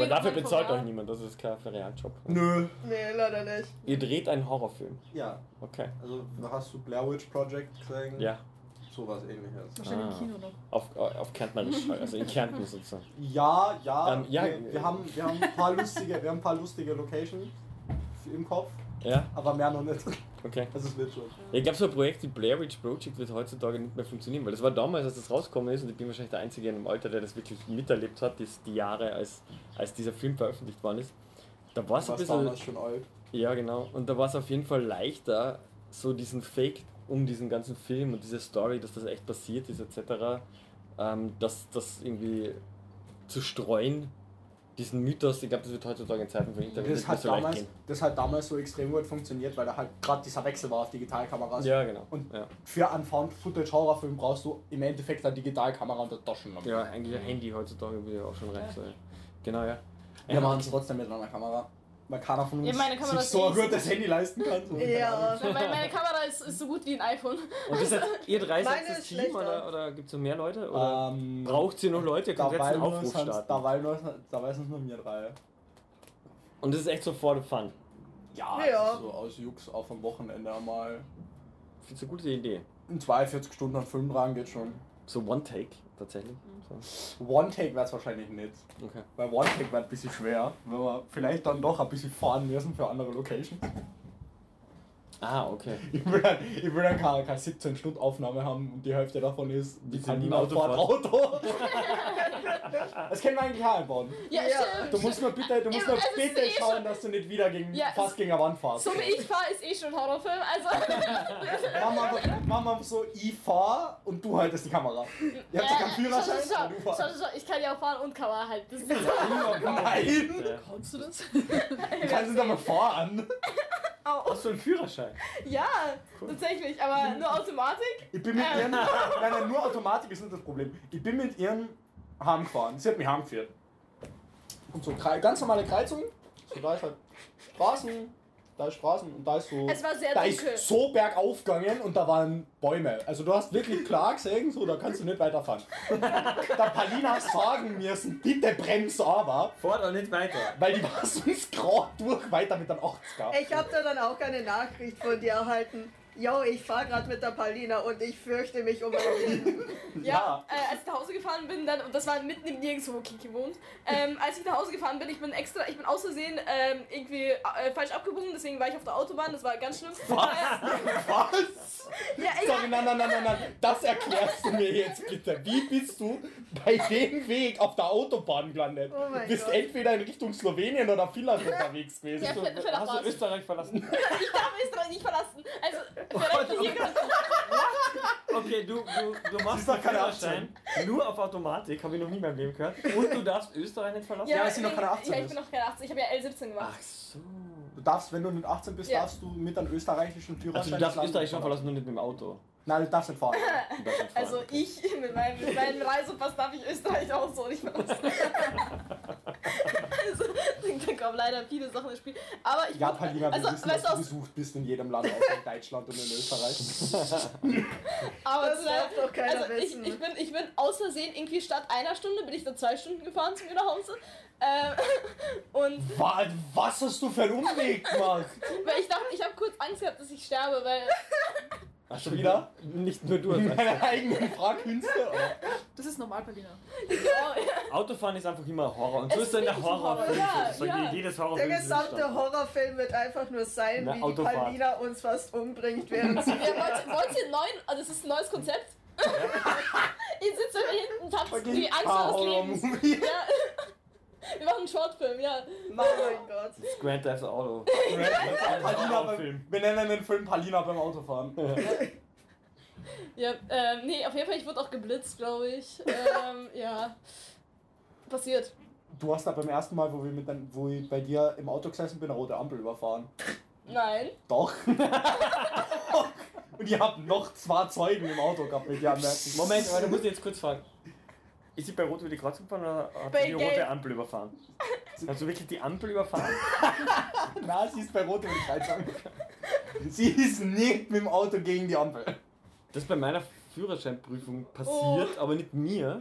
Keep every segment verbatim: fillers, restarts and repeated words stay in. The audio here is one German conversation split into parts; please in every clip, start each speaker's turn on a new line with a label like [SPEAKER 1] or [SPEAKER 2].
[SPEAKER 1] aber dafür bezahlt euch niemand, das ist kein Realjob.
[SPEAKER 2] Nö.
[SPEAKER 3] Nee, leider nicht.
[SPEAKER 1] Ihr dreht einen Horrorfilm?
[SPEAKER 2] Ja.
[SPEAKER 1] Okay.
[SPEAKER 2] Also hast du Blair Witch Project gesehen?
[SPEAKER 1] Ja.
[SPEAKER 2] Sowas ähnliches.
[SPEAKER 3] Wahrscheinlich
[SPEAKER 1] Ah.
[SPEAKER 3] im Kino noch.
[SPEAKER 1] Auf, auf Kärntnerisch, also in Kärnten sozusagen.
[SPEAKER 2] Ja, ja.
[SPEAKER 1] Ähm, ja,
[SPEAKER 2] wir, wir, haben, wir, haben ein paar lustige, wir haben ein paar lustige Locations im Kopf,
[SPEAKER 1] Ja,
[SPEAKER 2] aber mehr noch nicht.
[SPEAKER 1] okay.
[SPEAKER 2] Also es wird schon.
[SPEAKER 1] Ich glaube, so ein Projekt wie Blair Witch Project wird heutzutage nicht mehr funktionieren, weil das war damals, als das rausgekommen ist, und ich bin wahrscheinlich der Einzige in dem Alter, der das wirklich miterlebt hat, die, die Jahre, als, als dieser Film veröffentlicht worden ist. Da war es
[SPEAKER 2] Du
[SPEAKER 1] ein
[SPEAKER 2] warst
[SPEAKER 1] bisschen.
[SPEAKER 2] damals schon alt.
[SPEAKER 1] Ja, genau. Und da war es auf jeden Fall leichter, so diesen Fake um diesen ganzen Film und diese Story, dass das echt passiert ist, et cetera, ähm, das, das irgendwie zu streuen, diesen Mythos, ich glaube, das wird heutzutage in Zeiten von Internet
[SPEAKER 2] Das
[SPEAKER 1] nicht mehr
[SPEAKER 2] hat,
[SPEAKER 1] so leicht
[SPEAKER 2] damals,
[SPEAKER 1] gehen.
[SPEAKER 2] das hat damals so extrem gut funktioniert, weil da halt gerade dieser Wechsel war auf Digitalkameras.
[SPEAKER 1] Ja, genau.
[SPEAKER 2] Und
[SPEAKER 1] ja.
[SPEAKER 2] für einen Found-Footage-Horrorfilm brauchst du im Endeffekt eine Digitalkamera und eine Taschenlampe.
[SPEAKER 1] ja, eigentlich ein Handy heutzutage würde ja auch schon reichen. So, ja. Genau, ja.
[SPEAKER 2] Wir machen es trotzdem mit einer Kamera. Weil keiner von uns
[SPEAKER 3] Ja, meine Kamera
[SPEAKER 2] sich
[SPEAKER 3] ist
[SPEAKER 2] so ein
[SPEAKER 3] eh
[SPEAKER 2] gutes Handy leisten kann. So.
[SPEAKER 3] Ja, meine, meine Kamera ist, ist so gut wie ein iPhone.
[SPEAKER 1] Und das heißt, ihr drei seid
[SPEAKER 3] Meine
[SPEAKER 1] das
[SPEAKER 3] ist
[SPEAKER 1] Team
[SPEAKER 3] schlechter.
[SPEAKER 1] oder, oder gibt es noch mehr Leute? Oder
[SPEAKER 2] Ähm,
[SPEAKER 1] braucht ihr noch Leute? Ihr könnt jetzt einen Aufruf starten.
[SPEAKER 2] Dabei nur, dabei sind es nur wir drei.
[SPEAKER 1] Und das ist echt so for the fun.
[SPEAKER 2] Ja,
[SPEAKER 3] Ja.
[SPEAKER 2] also so aus Jux auf am Wochenende einmal.
[SPEAKER 1] Findest du eine gute Idee?
[SPEAKER 2] In zweiundvierzig Stunden einen Film dran geht schon.
[SPEAKER 1] So One-Take tatsächlich? So.
[SPEAKER 2] One-Take wäre es wahrscheinlich nicht.
[SPEAKER 1] Okay.
[SPEAKER 2] Weil One-Take wäre ein bisschen schwer, wenn wir vielleicht dann doch ein bisschen fahren müssen für andere Locations.
[SPEAKER 1] Ah, okay.
[SPEAKER 2] Ich will dann, ich will dann keine, keine siebzehn Stunden Aufnahme haben und die Hälfte davon ist die
[SPEAKER 1] Bisschen
[SPEAKER 2] Palina fährt
[SPEAKER 1] Autofahrt.
[SPEAKER 2] Auto. Das können wir eigentlich auch einbauen.
[SPEAKER 3] Ja, Ja. stimmt.
[SPEAKER 2] Du musst nur bitte, du musst
[SPEAKER 3] Ja,
[SPEAKER 2] nur
[SPEAKER 3] es ist
[SPEAKER 2] bitte
[SPEAKER 3] eh
[SPEAKER 2] schauen,
[SPEAKER 3] schon-
[SPEAKER 2] dass du nicht wieder gegen,
[SPEAKER 3] Ja,
[SPEAKER 2] fast
[SPEAKER 3] es-
[SPEAKER 2] gegen eine Wand fahrst.
[SPEAKER 3] So wie ich fahre, ist eh schon Horrorfilm. Also.
[SPEAKER 2] Mach mal, mach mal so, ich fahr und du haltest die Kamera. Ihr habt ja keinen Führerschein,
[SPEAKER 3] Schau,
[SPEAKER 2] aber du
[SPEAKER 3] schau, schau,
[SPEAKER 2] fahrst.
[SPEAKER 3] schau, ich kann ja auch fahren und Kamera halten. Das ist
[SPEAKER 2] Nein!
[SPEAKER 1] Ja.
[SPEAKER 3] Kannst du das?
[SPEAKER 2] Du kannst nicht einmal fahren.
[SPEAKER 3] Au.
[SPEAKER 1] Hast du einen Führerschein?
[SPEAKER 3] Ja, tatsächlich, aber nur Automatik.
[SPEAKER 2] Ich bin mit
[SPEAKER 3] Ähm.
[SPEAKER 2] ihren. Nein, nein, nur Automatik ist nicht das Problem. Ich bin mit ihren heimgefahren. Sie hat mich heimgeführt. Und so Krei- ganz normale Kreuzung. So, da ist halt Straßen, da ist Straßen und da ist so.
[SPEAKER 3] Es war sehr
[SPEAKER 2] da
[SPEAKER 3] dunkel.
[SPEAKER 2] ist so bergauf gegangen und da waren Bäume. Also du hast wirklich klar gesehen, so, da kannst du nicht weiterfahren. Da Palina sagen müssen, bitte brems aber,
[SPEAKER 1] Fort und nicht weiter.
[SPEAKER 2] weil die war sonst gerade durch weiter mit dem achtziger.
[SPEAKER 4] Ich habe da dann auch eine Nachricht von dir erhalten. Jo, ich fahre gerade mit der Palina und ich fürchte mich um mein Leben.
[SPEAKER 3] Ja, äh, als ich nach Hause gefahren bin, dann, und das war mitten im Nirgendwo, wo Kiki wohnt, ähm, als ich nach Hause gefahren bin, ich bin extra, ich bin aus Versehen ähm, irgendwie äh, falsch abgebogen, deswegen war ich auf der Autobahn, das war ganz schlimm.
[SPEAKER 2] Was?
[SPEAKER 3] Äh,
[SPEAKER 2] Was?
[SPEAKER 3] ja,
[SPEAKER 2] Sorry, nein, nein, nein, nein, nein, das erklärst du mir jetzt bitte. Wie bist du bei dem Weg auf der Autobahn gelandet?
[SPEAKER 4] Oh mein
[SPEAKER 2] du bist
[SPEAKER 4] Gott.
[SPEAKER 2] entweder in Richtung Slowenien oder Finnland unterwegs gewesen.
[SPEAKER 3] Ja, für, für
[SPEAKER 1] Hast du
[SPEAKER 3] was?
[SPEAKER 1] Österreich verlassen?
[SPEAKER 3] Ich darf Österreich nicht verlassen. Also, vielleicht hier ganz
[SPEAKER 1] Okay, du, du, du machst
[SPEAKER 2] ist doch
[SPEAKER 1] einen
[SPEAKER 2] keine
[SPEAKER 1] Führerschein nur auf Automatik, habe ich noch nie in meinem Leben gehört. Und du darfst Österreich nicht verlassen?
[SPEAKER 2] Ja, weil sie noch keine achtzehn
[SPEAKER 3] Ja, ich
[SPEAKER 2] ist.
[SPEAKER 3] bin noch keine achtzehn, ich habe ja L siebzehn gemacht.
[SPEAKER 1] Ach so.
[SPEAKER 2] Du darfst, wenn du nicht achtzehn bist,
[SPEAKER 3] Ja.
[SPEAKER 2] darfst du mit einem österreichischen Führerschein.
[SPEAKER 1] Also du darfst
[SPEAKER 2] das Land
[SPEAKER 1] Österreich schon
[SPEAKER 2] fahren.
[SPEAKER 1] verlassen, nur nicht mit dem Auto.
[SPEAKER 2] Nein, du darfst nicht fahren.
[SPEAKER 1] Du darfst nicht fahren,
[SPEAKER 3] Also
[SPEAKER 1] okay.
[SPEAKER 3] ich mit meinem, mit meinem Reisepass darf ich Österreich auch so nicht verlassen. Also, da kommen leider viele Sachen ins Spiel. Aber ich
[SPEAKER 2] Ja, Palina, wir
[SPEAKER 3] also,
[SPEAKER 2] wissen,
[SPEAKER 3] weißt
[SPEAKER 2] dass
[SPEAKER 3] du,
[SPEAKER 2] du
[SPEAKER 3] aus,
[SPEAKER 2] besucht bist in jedem Land außer in Deutschland und in Österreich.
[SPEAKER 3] aber
[SPEAKER 4] Das
[SPEAKER 3] zu
[SPEAKER 4] darf
[SPEAKER 3] der-
[SPEAKER 4] doch keiner
[SPEAKER 3] also ich,
[SPEAKER 4] wissen.
[SPEAKER 3] ich, bin, ich bin aus Versehen irgendwie statt einer Stunde bin ich da zwei Stunden gefahren zu mir nach Hause. Ähm, und
[SPEAKER 2] Was, was hast du für einen Umweg gemacht?
[SPEAKER 3] weil ich dachte, ich habe kurz Angst gehabt, dass ich sterbe, weil
[SPEAKER 1] Ach,
[SPEAKER 2] Schon wieder?
[SPEAKER 1] Nicht nur du.
[SPEAKER 2] In
[SPEAKER 1] Als
[SPEAKER 2] meiner eigenen Fragkünste?
[SPEAKER 5] Das ist normal, Paulina.
[SPEAKER 1] Autofahren ist einfach immer Horror. Und so
[SPEAKER 3] Es
[SPEAKER 1] ist dann der
[SPEAKER 3] ist wirklich Horror,
[SPEAKER 1] Horrorfilm.
[SPEAKER 3] ja,
[SPEAKER 1] Das ist die
[SPEAKER 3] ja.
[SPEAKER 1] Idee des
[SPEAKER 4] Der
[SPEAKER 1] Horrorfilms.
[SPEAKER 4] gesamte Horrorfilm wird einfach nur sein,
[SPEAKER 1] Na,
[SPEAKER 4] wie die
[SPEAKER 1] Autofahrt.
[SPEAKER 4] Palina uns fast umbringt, während sie...
[SPEAKER 3] Ja, wollt, wollt ihr einen neuen, also das ist ein neues Konzept? Ihr sitzt da hinten und habt die Angst vor des Lebens. Ja. Wir machen einen Shortfilm, ja.
[SPEAKER 4] Oh mein Gott.
[SPEAKER 1] Das ist Grand Theft Auto.
[SPEAKER 2] Palina
[SPEAKER 1] Horrorfilm.
[SPEAKER 2] beim, wir nennen den Film Palina beim Autofahren.
[SPEAKER 3] Ja, ähm, nee, auf jeden Fall, ich wurde auch geblitzt, glaube ich. Ähm, ja. Passiert.
[SPEAKER 2] Du hast da beim ersten Mal, wo, wir mit dein, wo ich bei dir im Auto gesessen bin, eine rote Ampel überfahren.
[SPEAKER 3] Nein.
[SPEAKER 2] Doch. Und ihr habt noch zwei Zeugen im Auto gehabt mit dir am Merken.
[SPEAKER 1] Moment, aber da muss ich jetzt kurz fragen. Ist sie bei Rot über die Kreuzung gefahren oder hat
[SPEAKER 3] Bei
[SPEAKER 1] sie die rote
[SPEAKER 3] Gelb.
[SPEAKER 1] Ampel überfahren? Hast du wirklich die Ampel überfahren?
[SPEAKER 2] Na, sie ist bei Rot über die Kreuzung. Sie ist nicht mit dem Auto gegen die Ampel.
[SPEAKER 1] Das ist bei meiner Führerscheinprüfung passiert, aber nicht mir,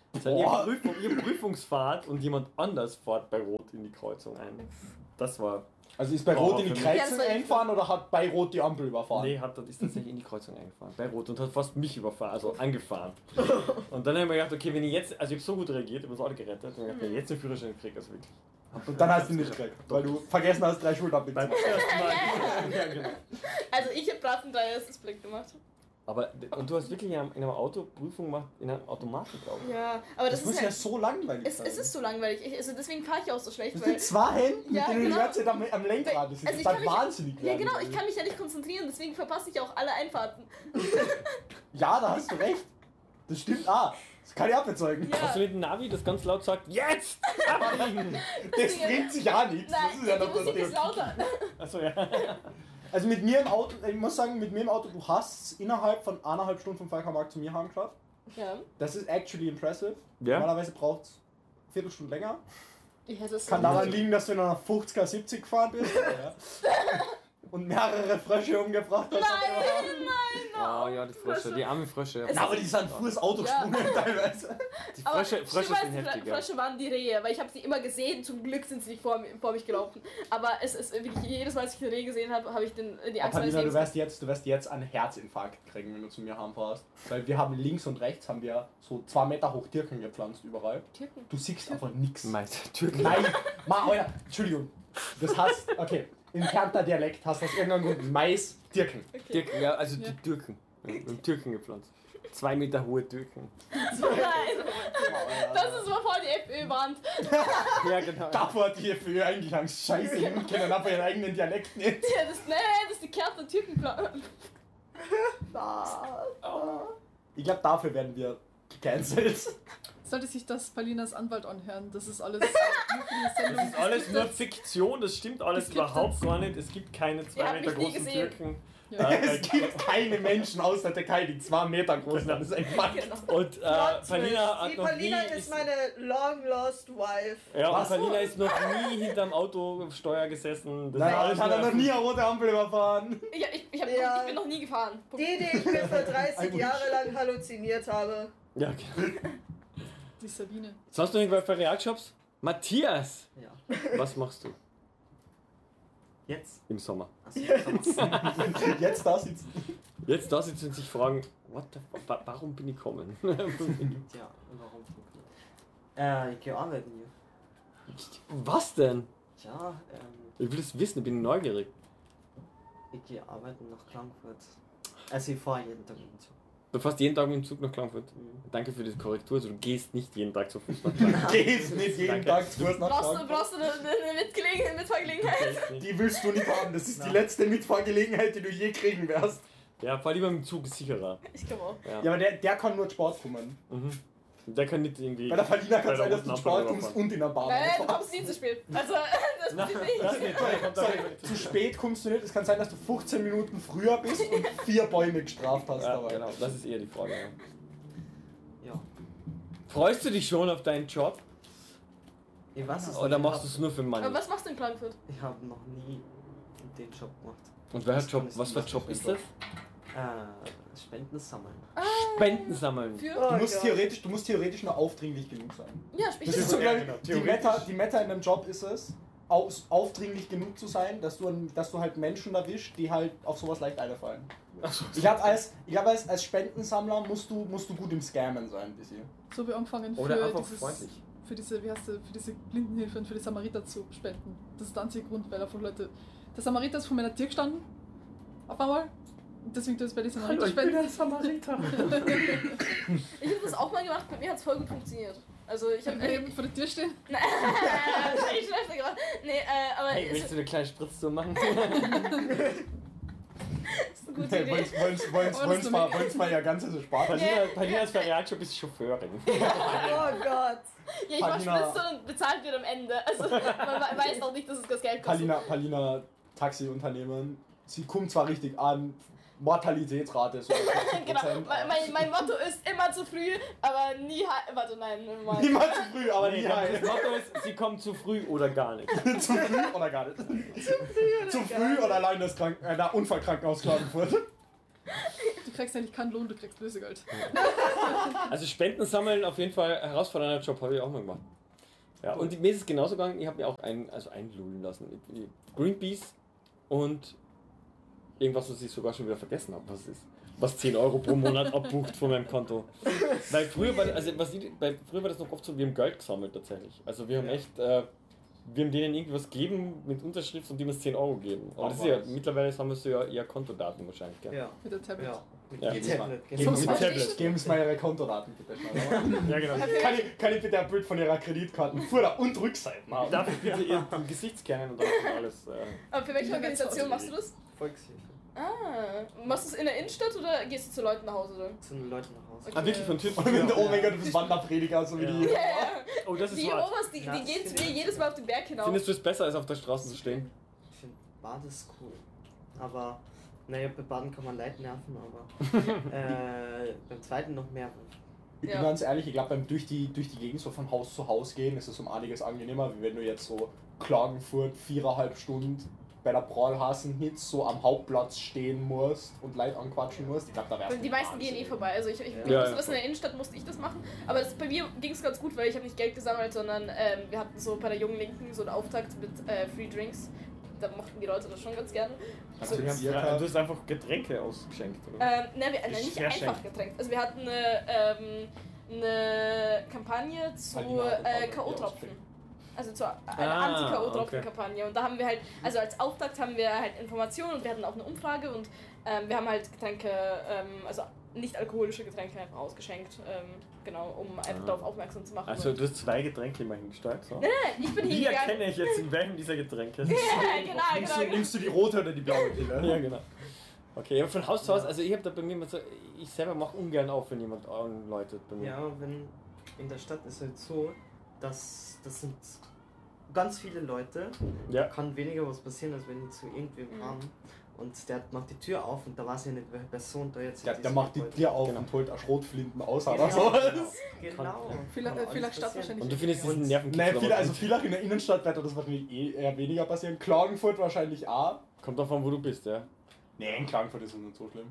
[SPEAKER 1] Seid ihr Prüfung, ihr Prüfungsfahrt und jemand anders fährt bei Rot in die Kreuzung ein. Das war.
[SPEAKER 2] Also ist bei
[SPEAKER 1] Oh,
[SPEAKER 2] Rot in die
[SPEAKER 1] für
[SPEAKER 3] mich.
[SPEAKER 2] Kreuzung
[SPEAKER 3] Ja, das war
[SPEAKER 2] eingefahren oder hat bei Rot die Ampel überfahren?
[SPEAKER 1] Nee, hat, ist tatsächlich in die Kreuzung eingefahren. Bei Rot und hat fast mich überfahren, also angefahren. Und dann habe ich mir gedacht, okay, wenn ich jetzt. Also ich habe so gut reagiert, ich habe uns alle gerettet. Und ich habe gedacht, jetzt den Führerschein kriege, also wirklich.
[SPEAKER 2] Und dann hast du ihn nicht gekriegt, weil du vergessen hast, drei Schulabwicklungen
[SPEAKER 1] Beim
[SPEAKER 2] zu machen.
[SPEAKER 1] ersten Mal. Ja, genau.
[SPEAKER 3] Also ich habe brav einen Dreierstes-Blick gemacht.
[SPEAKER 1] Aber, und du hast wirklich in einem, in einem Auto Prüfung gemacht, in einem Automaten, glaube ich.
[SPEAKER 3] Ja, aber das,
[SPEAKER 2] Das muss
[SPEAKER 3] ist
[SPEAKER 2] ja
[SPEAKER 3] halt,
[SPEAKER 2] so langweilig
[SPEAKER 3] es,
[SPEAKER 2] sein.
[SPEAKER 3] es ist so langweilig. Ich, also deswegen fahre ich auch so schlecht,
[SPEAKER 2] Das
[SPEAKER 3] weil...
[SPEAKER 2] sind zwei Hände, mit
[SPEAKER 3] Ja,
[SPEAKER 2] denen
[SPEAKER 3] genau.
[SPEAKER 2] du die ganze Zeit am, am Lenkrad bist. Das
[SPEAKER 3] Also
[SPEAKER 2] ist
[SPEAKER 3] ich
[SPEAKER 2] halt
[SPEAKER 3] kann mich-
[SPEAKER 2] wahnsinnig
[SPEAKER 3] Ja
[SPEAKER 2] werden.
[SPEAKER 3] genau, ich kann mich ja nicht konzentrieren, deswegen verpasse ich auch alle Einfahrten.
[SPEAKER 2] Ja, da hast du recht. Das stimmt. Ah, das kann ich auch bezeugen.
[SPEAKER 1] Hast du
[SPEAKER 3] Ja.
[SPEAKER 1] mit dem Navi das ganz laut sagt, jetzt! Abbiegen!
[SPEAKER 2] Das bringt sich auch nichts.
[SPEAKER 3] Nein,
[SPEAKER 2] Das ist ja
[SPEAKER 3] die
[SPEAKER 2] noch das
[SPEAKER 3] Musik ist lauter.
[SPEAKER 1] Achso, ja.
[SPEAKER 2] Also mit mir im Auto, ich muss sagen, mit mir im Auto, du hast es innerhalb von eineinhalb Stunden vom Falkenmarkt zu mir haben geschafft.
[SPEAKER 3] Ja.
[SPEAKER 2] Das ist actually impressive.
[SPEAKER 1] Ja?
[SPEAKER 2] Normalerweise braucht es eine Viertelstunde länger.
[SPEAKER 3] Ich hätte es
[SPEAKER 2] Kann daran liegen, dass du in einer fünfziger, siebzig gefahren bist. Ja. Und mehrere Frösche umgebracht hast.
[SPEAKER 3] Nein, nein,
[SPEAKER 1] Oh ja, die Frösche, die armen Frösche.
[SPEAKER 3] Es
[SPEAKER 2] Na, aber die sind vor das Auto
[SPEAKER 3] Ja.
[SPEAKER 2] gesprungen teilweise.
[SPEAKER 1] Die
[SPEAKER 3] Aber
[SPEAKER 1] Frösche, Frösche
[SPEAKER 3] schlimmer
[SPEAKER 1] sind
[SPEAKER 3] als die
[SPEAKER 1] heftiger.
[SPEAKER 3] Frösche waren die Rehe, weil ich habe sie immer gesehen. Zum Glück sind sie nicht vor, mi- vor mich gelaufen. Aber es ist wirklich jedes Mal, als ich eine Rehe gesehen habe, habe ich den, die Angst meines
[SPEAKER 2] Paulina, du
[SPEAKER 3] Lebens.
[SPEAKER 2] wirst, jetzt, du wirst jetzt einen Herzinfarkt kriegen, wenn du zu mir heimfährst. Weil wir haben links und rechts haben wir so zwei Meter hoch Birken gepflanzt überall.
[SPEAKER 3] Türken.
[SPEAKER 2] Du siehst einfach nichts.
[SPEAKER 1] Meister, Türken.
[SPEAKER 2] Nein, Ma, Alter, Entschuldigung. Das heißt, okay, im Kärntner Dialekt hast du aus irgendeinem Grund Mais, Dirken.
[SPEAKER 1] Türken, ja, also
[SPEAKER 5] Ja.
[SPEAKER 1] die Türken. Ja, wir haben Türken gepflanzt. Zwei Meter hohe Türken.
[SPEAKER 3] Nein, das ist mal vor die FÖ-Wand.
[SPEAKER 1] Ja, genau.
[SPEAKER 2] Davor hat die F Ö eigentlich Angst. Scheiße, die kennen einfach ihren eigenen Dialekt nicht.
[SPEAKER 3] Ja, das, nee, das ist die Kärntner Türkenplan.
[SPEAKER 2] Ich glaube, dafür werden wir gecancelt.
[SPEAKER 5] Sollte sich das Paulinas Anwalt anhören, das ist alles äh, nur für die Sendung.
[SPEAKER 1] Das ist alles nur Fiktion, das stimmt alles
[SPEAKER 5] Es gibt
[SPEAKER 1] überhaupt
[SPEAKER 5] das-
[SPEAKER 1] gar nicht. Es gibt keine zwei
[SPEAKER 3] habt
[SPEAKER 1] Meter
[SPEAKER 3] mich nie
[SPEAKER 1] großen
[SPEAKER 3] gesehen.
[SPEAKER 1] Türken.
[SPEAKER 5] Ja.
[SPEAKER 1] Äh,
[SPEAKER 2] Es gibt keine Menschen aus der Türkei, die zwei Meter groß sind. Das ist ein Fakt.
[SPEAKER 3] Genau.
[SPEAKER 1] Und äh, Palina hat
[SPEAKER 4] Die
[SPEAKER 1] noch
[SPEAKER 4] Paulina
[SPEAKER 1] nie.
[SPEAKER 4] ist meine long lost wife.
[SPEAKER 1] ja, und
[SPEAKER 2] Was?
[SPEAKER 1] Palina ist noch nie hinterm Autosteuer gesessen. Das ist
[SPEAKER 2] Nein,
[SPEAKER 1] alles
[SPEAKER 2] ich hat er
[SPEAKER 1] nur
[SPEAKER 2] noch nie eine rote Ampel überfahren.
[SPEAKER 3] Ja, ich, ich, hab
[SPEAKER 4] Ja.
[SPEAKER 3] noch, ich bin noch nie gefahren. Punkt.
[SPEAKER 4] Die, die ich mir für dreißig
[SPEAKER 2] Ein
[SPEAKER 4] Jahre lang halluziniert habe.
[SPEAKER 1] Ja, okay.
[SPEAKER 5] Die Sabine.
[SPEAKER 1] Sonst noch irgendwelche Realjobs? Matthias!
[SPEAKER 6] Ja.
[SPEAKER 1] Was machst du
[SPEAKER 6] Jetzt?
[SPEAKER 1] im Sommer?
[SPEAKER 6] Achso,
[SPEAKER 2] Jetzt da sitzt.
[SPEAKER 1] Jetzt da sitzen und sich fragen, what the, wa- warum bin ich gekommen?
[SPEAKER 6] ja, warum Äh, ich gehe arbeiten hier.
[SPEAKER 1] Was denn?
[SPEAKER 6] Ja, ähm,
[SPEAKER 1] Ich will es wissen, ich bin neugierig.
[SPEAKER 6] ich gehe arbeiten nach Frankfurt. Also ich fahre jeden Tag mit dem Zug.
[SPEAKER 1] Du fährst jeden Tag mit dem Zug nach Frankfurt.
[SPEAKER 6] Mhm.
[SPEAKER 1] Danke für die Korrektur, also du gehst nicht jeden Tag zu Fuß nach Frankfurt.
[SPEAKER 2] Gehst nicht jeden
[SPEAKER 1] Danke.
[SPEAKER 2] Tag zu Fuß nach
[SPEAKER 3] Brauchst du,
[SPEAKER 2] Frankfurt.
[SPEAKER 3] brauchst du eine, eine Mitgelegen- Mitfahrgelegenheit?
[SPEAKER 1] Gehst nicht.
[SPEAKER 2] Die willst du nicht haben. Das ist die
[SPEAKER 6] Nein.
[SPEAKER 2] letzte Mitfahrgelegenheit, die du je kriegen wirst.
[SPEAKER 1] Ja, fahr lieber mit dem Zug, ist sicherer.
[SPEAKER 3] Ich glaube auch.
[SPEAKER 1] Ja.
[SPEAKER 2] Ja, aber der, der kann nur Sport kommen.
[SPEAKER 1] Mhm. Der kann nicht irgendwie.
[SPEAKER 2] Bei der Paulina kann
[SPEAKER 1] Bei
[SPEAKER 2] es sein,
[SPEAKER 1] der
[SPEAKER 2] dass du
[SPEAKER 1] roten
[SPEAKER 2] Sport
[SPEAKER 1] Ampel
[SPEAKER 2] kommst
[SPEAKER 1] überfahren.
[SPEAKER 2] und in der Bahn.
[SPEAKER 3] Nein, du
[SPEAKER 2] fährst.
[SPEAKER 3] kommst nie zu spät. Also, das
[SPEAKER 1] Nein,
[SPEAKER 3] passiert nicht.
[SPEAKER 1] das nicht. Der kommt da
[SPEAKER 2] Sorry,
[SPEAKER 1] nicht.
[SPEAKER 2] zu spät kommst du nicht. Es kann sein, dass du fünfzehn Minuten früher bist und vier Bäume gestraft hast.
[SPEAKER 1] Ja,
[SPEAKER 2] dabei.
[SPEAKER 1] genau, das ist eher die Frage. Ja.
[SPEAKER 6] Ja.
[SPEAKER 1] Freust du dich schon auf deinen Job?
[SPEAKER 6] Ich weiß es
[SPEAKER 1] Oder
[SPEAKER 6] nicht.
[SPEAKER 1] machst du es nur für
[SPEAKER 3] Aber
[SPEAKER 1] Money?
[SPEAKER 3] was machst du in Frankfurt?
[SPEAKER 6] Ich habe noch nie den Job gemacht.
[SPEAKER 1] Und welcher
[SPEAKER 6] Das
[SPEAKER 1] Job,
[SPEAKER 6] kann ich
[SPEAKER 1] was
[SPEAKER 6] nicht
[SPEAKER 1] für ein
[SPEAKER 6] machen.
[SPEAKER 1] Job ist das?
[SPEAKER 6] Äh, Spenden sammeln.
[SPEAKER 1] Spenden sammeln.
[SPEAKER 3] Für?
[SPEAKER 2] Du
[SPEAKER 4] Oh
[SPEAKER 2] musst,
[SPEAKER 4] Gott.
[SPEAKER 2] theoretisch, du musst theoretisch nur aufdringlich genug sein.
[SPEAKER 3] Ja, ich
[SPEAKER 2] Das ist so,
[SPEAKER 1] Ja,
[SPEAKER 2] glaub ich,
[SPEAKER 1] genau,
[SPEAKER 2] die,
[SPEAKER 1] theoretisch.
[SPEAKER 2] Meta, die Meta in dem Job ist es, aus, aufdringlich genug zu sein, dass du, an- dass du halt Menschen erwischst, die halt auf sowas leicht einfallen.
[SPEAKER 1] Achso.
[SPEAKER 2] Ich glaube, als, ich glaub, als, als Spendensammler musst du, musst du gut im Scammen sein, bisschen.
[SPEAKER 5] So wie angefangen für
[SPEAKER 1] Oder einfach
[SPEAKER 5] dieses,
[SPEAKER 1] freundlich.
[SPEAKER 5] für diese, wie heißt das, für diese Blindenhilfe und für die Samariter zu spenden. Das ist der einzige Grund, weil einfach Leute. Der Samariter ist vor meiner Tür gestanden. Auf einmal. Und deswegen tue ich es bei den Samariter spenden.
[SPEAKER 1] Samariter.
[SPEAKER 3] Ich habe das auch mal gemacht, bei mir hat es voll gut funktioniert. Also ich habe...
[SPEAKER 5] Wenn jemand vor der Tür stehen.
[SPEAKER 3] Nein, das hab ich schlechter gemacht. Nee, äh, aber
[SPEAKER 1] Hey,
[SPEAKER 3] es
[SPEAKER 1] willst du eine kleine Spritztour machen?
[SPEAKER 3] ist eine gute Idee.
[SPEAKER 2] Wollen's, wollen's, wollen's,
[SPEAKER 5] Oh, das
[SPEAKER 2] wollen's,
[SPEAKER 5] ist
[SPEAKER 2] mal,
[SPEAKER 5] doch
[SPEAKER 2] wollen's mal ja ganz so sparen.
[SPEAKER 1] Palina, Palina als Ferialjob ist Chauffeurin.
[SPEAKER 4] Oh Gott.
[SPEAKER 3] Ja, ich war
[SPEAKER 2] Palina-
[SPEAKER 3] Spitze und bezahlt wird am Ende. Also man we- weiß auch nicht, dass es das Geld kostet.
[SPEAKER 2] Palina, Palina Taxiunternehmen, sie kommt zwar richtig an, Mortalitätsrate so fünfzig
[SPEAKER 3] Genau,
[SPEAKER 2] Prozent,
[SPEAKER 3] mein, mein, mein Motto ist immer zu früh, aber nie he- Warte, nein, mal.
[SPEAKER 2] Niemals zu früh, aber nie
[SPEAKER 1] Das
[SPEAKER 2] heim.
[SPEAKER 1] Motto ist, sie kommt zu früh oder gar nicht.
[SPEAKER 2] Zu früh oder gar nicht? Zu früh oder, zu früh oder allein das Kranken äh, der Unfallkrankenhaus Klagenfurt.
[SPEAKER 5] Du kriegst eigentlich keinen Lohn, du kriegst Lösegeld.
[SPEAKER 1] Also Spenden sammeln auf jeden Fall herausfordernder Job, habe ich auch mal gemacht. Ja, und mir ist es genauso gegangen, ich habe mir auch ein, also einlullen lassen. Greenpeace und irgendwas, was ich sogar schon wieder vergessen habe, was es ist. Was zehn Euro pro Monat abbucht von meinem Konto. Weil früher war, also was ich, bei, früher war das noch oft so, wir haben Geld gesammelt tatsächlich. Also wir haben
[SPEAKER 2] Ja.
[SPEAKER 1] echt, äh, wir haben denen irgendwie was gegeben mit Unterschrift und die uns zehn Euro geben. Aber
[SPEAKER 2] Ach,
[SPEAKER 1] das ist ja,
[SPEAKER 2] was.
[SPEAKER 1] mittlerweile sammelst du ja eher Kontodaten wahrscheinlich, gell?
[SPEAKER 6] Ja.
[SPEAKER 5] Mit der Tablet.
[SPEAKER 6] Ja. Mit
[SPEAKER 1] Ja.
[SPEAKER 6] dem
[SPEAKER 2] Jedes Mal.
[SPEAKER 6] Tablet,
[SPEAKER 2] Geben
[SPEAKER 6] genau.
[SPEAKER 2] Sie
[SPEAKER 1] Mit
[SPEAKER 2] mal,
[SPEAKER 1] Tablet.
[SPEAKER 2] geben Sie mal Ihre Kontodaten bitte schnell.
[SPEAKER 1] Ja, genau.
[SPEAKER 2] Kann ich, kann ich bitte ein Bild von Ihrer Kreditkarten Vorder- und Rückseiten haben?
[SPEAKER 1] Darf ich bitte ihr Gesicht scannen und dann kann alles. Äh,
[SPEAKER 3] Aber für welche
[SPEAKER 5] Ja,
[SPEAKER 3] Organisation
[SPEAKER 5] ganz
[SPEAKER 3] machst du das?
[SPEAKER 6] Volkshilfe.
[SPEAKER 3] Ah, machst du es in der Innenstadt oder gehst du zu Leuten nach Hause dann?
[SPEAKER 6] Zu den Leuten nach Hause.
[SPEAKER 1] ah, wirklich von Tür zu
[SPEAKER 2] Und wenn
[SPEAKER 1] Tür.
[SPEAKER 2] der, oh mein Gott, du bist Wanderprediger, so wie
[SPEAKER 6] Ja.
[SPEAKER 2] die.
[SPEAKER 3] Ja, ja.
[SPEAKER 1] Oh, das ist
[SPEAKER 3] Die
[SPEAKER 1] smart.
[SPEAKER 3] Jehovas, die,
[SPEAKER 6] Ja,
[SPEAKER 3] die
[SPEAKER 6] das
[SPEAKER 3] gehen zu
[SPEAKER 6] finde
[SPEAKER 3] mir
[SPEAKER 6] ich-
[SPEAKER 3] jedes Mal auf den Berg hinauf.
[SPEAKER 1] Findest du es besser, als auf der Straße zu stehen?
[SPEAKER 6] Ich finde Bad ist cool. Aber, naja, bei Baden kann man Leute nerven, aber äh, beim zweiten noch mehr.
[SPEAKER 2] Ich bin
[SPEAKER 3] Ja.
[SPEAKER 2] ganz ehrlich, ich glaube, beim durch die, durch die Gegend so von Haus zu Haus gehen, ist es um einiges angenehmer, wie wenn du jetzt so Klagenfurt viereinhalb Stunden bei der Prahlhasen-Hitze so am Hauptplatz stehen musst und Leute anquatschen musst. Ich glaube, da wär's
[SPEAKER 3] Die meisten gehen eh vorbei. Also ich, ich,
[SPEAKER 6] Ja.
[SPEAKER 3] ich
[SPEAKER 1] Ja,
[SPEAKER 3] musste
[SPEAKER 1] ja,
[SPEAKER 3] das in der Innenstadt, musste ich das machen. Aber das, bei mir ging es ganz gut, weil ich habe nicht Geld gesammelt, sondern ähm, wir hatten so bei der Jungen Linken so einen Auftakt mit äh, Free Drinks. Da mochten die Leute das schon ganz gerne.
[SPEAKER 2] Also,
[SPEAKER 3] So,
[SPEAKER 2] wir haben
[SPEAKER 1] Ja,
[SPEAKER 2] ja,
[SPEAKER 1] du hast einfach Getränke ausgeschenkt, oder?
[SPEAKER 3] Ähm, ne, wir, nein, nicht
[SPEAKER 1] Sehr
[SPEAKER 3] einfach
[SPEAKER 1] schenkt.
[SPEAKER 3] Getränk. Also wir hatten eine, ähm, eine Kampagne zu
[SPEAKER 2] Paulina hat
[SPEAKER 3] äh,
[SPEAKER 2] das
[SPEAKER 3] K O-Tropfen.
[SPEAKER 2] ausgeschenkt.
[SPEAKER 3] Also zu einer
[SPEAKER 1] Ah,
[SPEAKER 3] Anti-K O-Tropfen-Kampagne. Und da haben wir halt, also als Auftakt haben wir halt Informationen und wir hatten auch eine Umfrage und ähm, wir haben halt Getränke, ähm, also nicht alkoholische Getränke einfach ausgeschenkt, ähm, genau, um einfach
[SPEAKER 1] Ah.
[SPEAKER 3] darauf aufmerksam zu machen.
[SPEAKER 1] Also du hast zwei Getränke immerhin gestellt, so.
[SPEAKER 3] Nein, ich bin
[SPEAKER 1] Wie
[SPEAKER 3] hingegangen.
[SPEAKER 1] erkenne ich jetzt in welchem dieser Getränke?
[SPEAKER 3] Ja, genau,
[SPEAKER 2] nimmst, du,
[SPEAKER 3] genau.
[SPEAKER 2] nimmst du die rote oder die blaue Pille?
[SPEAKER 1] Ja, genau. Okay, aber von Haus zu Haus, also ich habe da bei mir immer so, ich selber mache ungern auf, wenn jemand anläutet bei mir.
[SPEAKER 6] Ja, wenn in der Stadt ist halt so, dass das sind ganz viele Leute,
[SPEAKER 1] Ja.
[SPEAKER 6] kann weniger was passieren, als wenn die zu irgendwem
[SPEAKER 3] Mhm.
[SPEAKER 6] haben und der macht die Tür auf und da weiß ich nicht, welche Person da jetzt
[SPEAKER 2] Der,
[SPEAKER 6] in
[SPEAKER 2] der
[SPEAKER 6] diesem
[SPEAKER 2] macht die
[SPEAKER 6] Gebäude-
[SPEAKER 2] Tür auf
[SPEAKER 1] Genau.
[SPEAKER 2] und holt eine Schrotflinten aus
[SPEAKER 6] Genau,
[SPEAKER 2] oder so.
[SPEAKER 6] genau. genau.
[SPEAKER 5] Vielleicht,
[SPEAKER 6] Kann
[SPEAKER 5] äh, vielleicht
[SPEAKER 6] alles
[SPEAKER 5] Stadt
[SPEAKER 6] passieren.
[SPEAKER 5] wahrscheinlich.
[SPEAKER 1] Und du findest diesen
[SPEAKER 6] Und-
[SPEAKER 1] Nervenkitzel
[SPEAKER 2] Nein, viele,
[SPEAKER 1] aber
[SPEAKER 2] also
[SPEAKER 1] gut.
[SPEAKER 2] vielleicht in der Innenstadt wird das wahrscheinlich eh eher weniger passieren. Klagenfurt wahrscheinlich auch.
[SPEAKER 1] Kommt davon, wo du bist, ja.
[SPEAKER 2] Nee, in Klagenfurt ist es nicht so schlimm.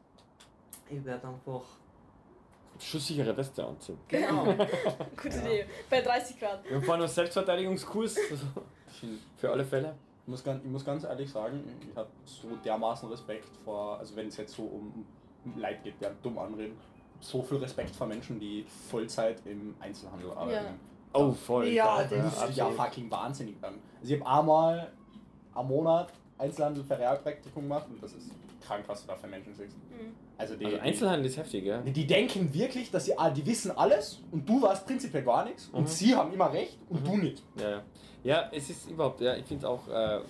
[SPEAKER 6] Ich werde einfach.
[SPEAKER 1] Schusssichere Weste anziehen.
[SPEAKER 6] Genau.
[SPEAKER 3] Gute Idee. Bei dreißig Grad.
[SPEAKER 1] Wir haben vorhin noch Selbstverteidigungskurs, also
[SPEAKER 2] Ich, find-
[SPEAKER 1] für alle Fälle.
[SPEAKER 2] ich, muss ganz, ich muss ganz ehrlich sagen, ich habe so dermaßen Respekt vor, also wenn es jetzt so um um Leid geht, die halt dumm anreden, so viel Respekt vor Menschen, die Vollzeit im Einzelhandel arbeiten.
[SPEAKER 1] Oh, voll.
[SPEAKER 4] Ja,
[SPEAKER 2] Da
[SPEAKER 4] das
[SPEAKER 2] musst du ja
[SPEAKER 1] absolut.
[SPEAKER 2] fucking wahnsinnig werden. Also ich habe einmal am Monat Einzelhandel für Realpraktikum gemacht und das ist krank, was du da für Menschen siehst.
[SPEAKER 3] Mhm.
[SPEAKER 2] Also die,
[SPEAKER 1] Also Einzelhandel ist heftig, ja.
[SPEAKER 2] die, die denken wirklich, dass sie, ah, die wissen alles und du weißt prinzipiell gar nichts
[SPEAKER 1] Mhm.
[SPEAKER 2] und sie haben immer recht und
[SPEAKER 1] Mhm.
[SPEAKER 2] du nicht.
[SPEAKER 1] Ja, ja. Ja, es ist überhaupt, ja, ich finde auch, äh,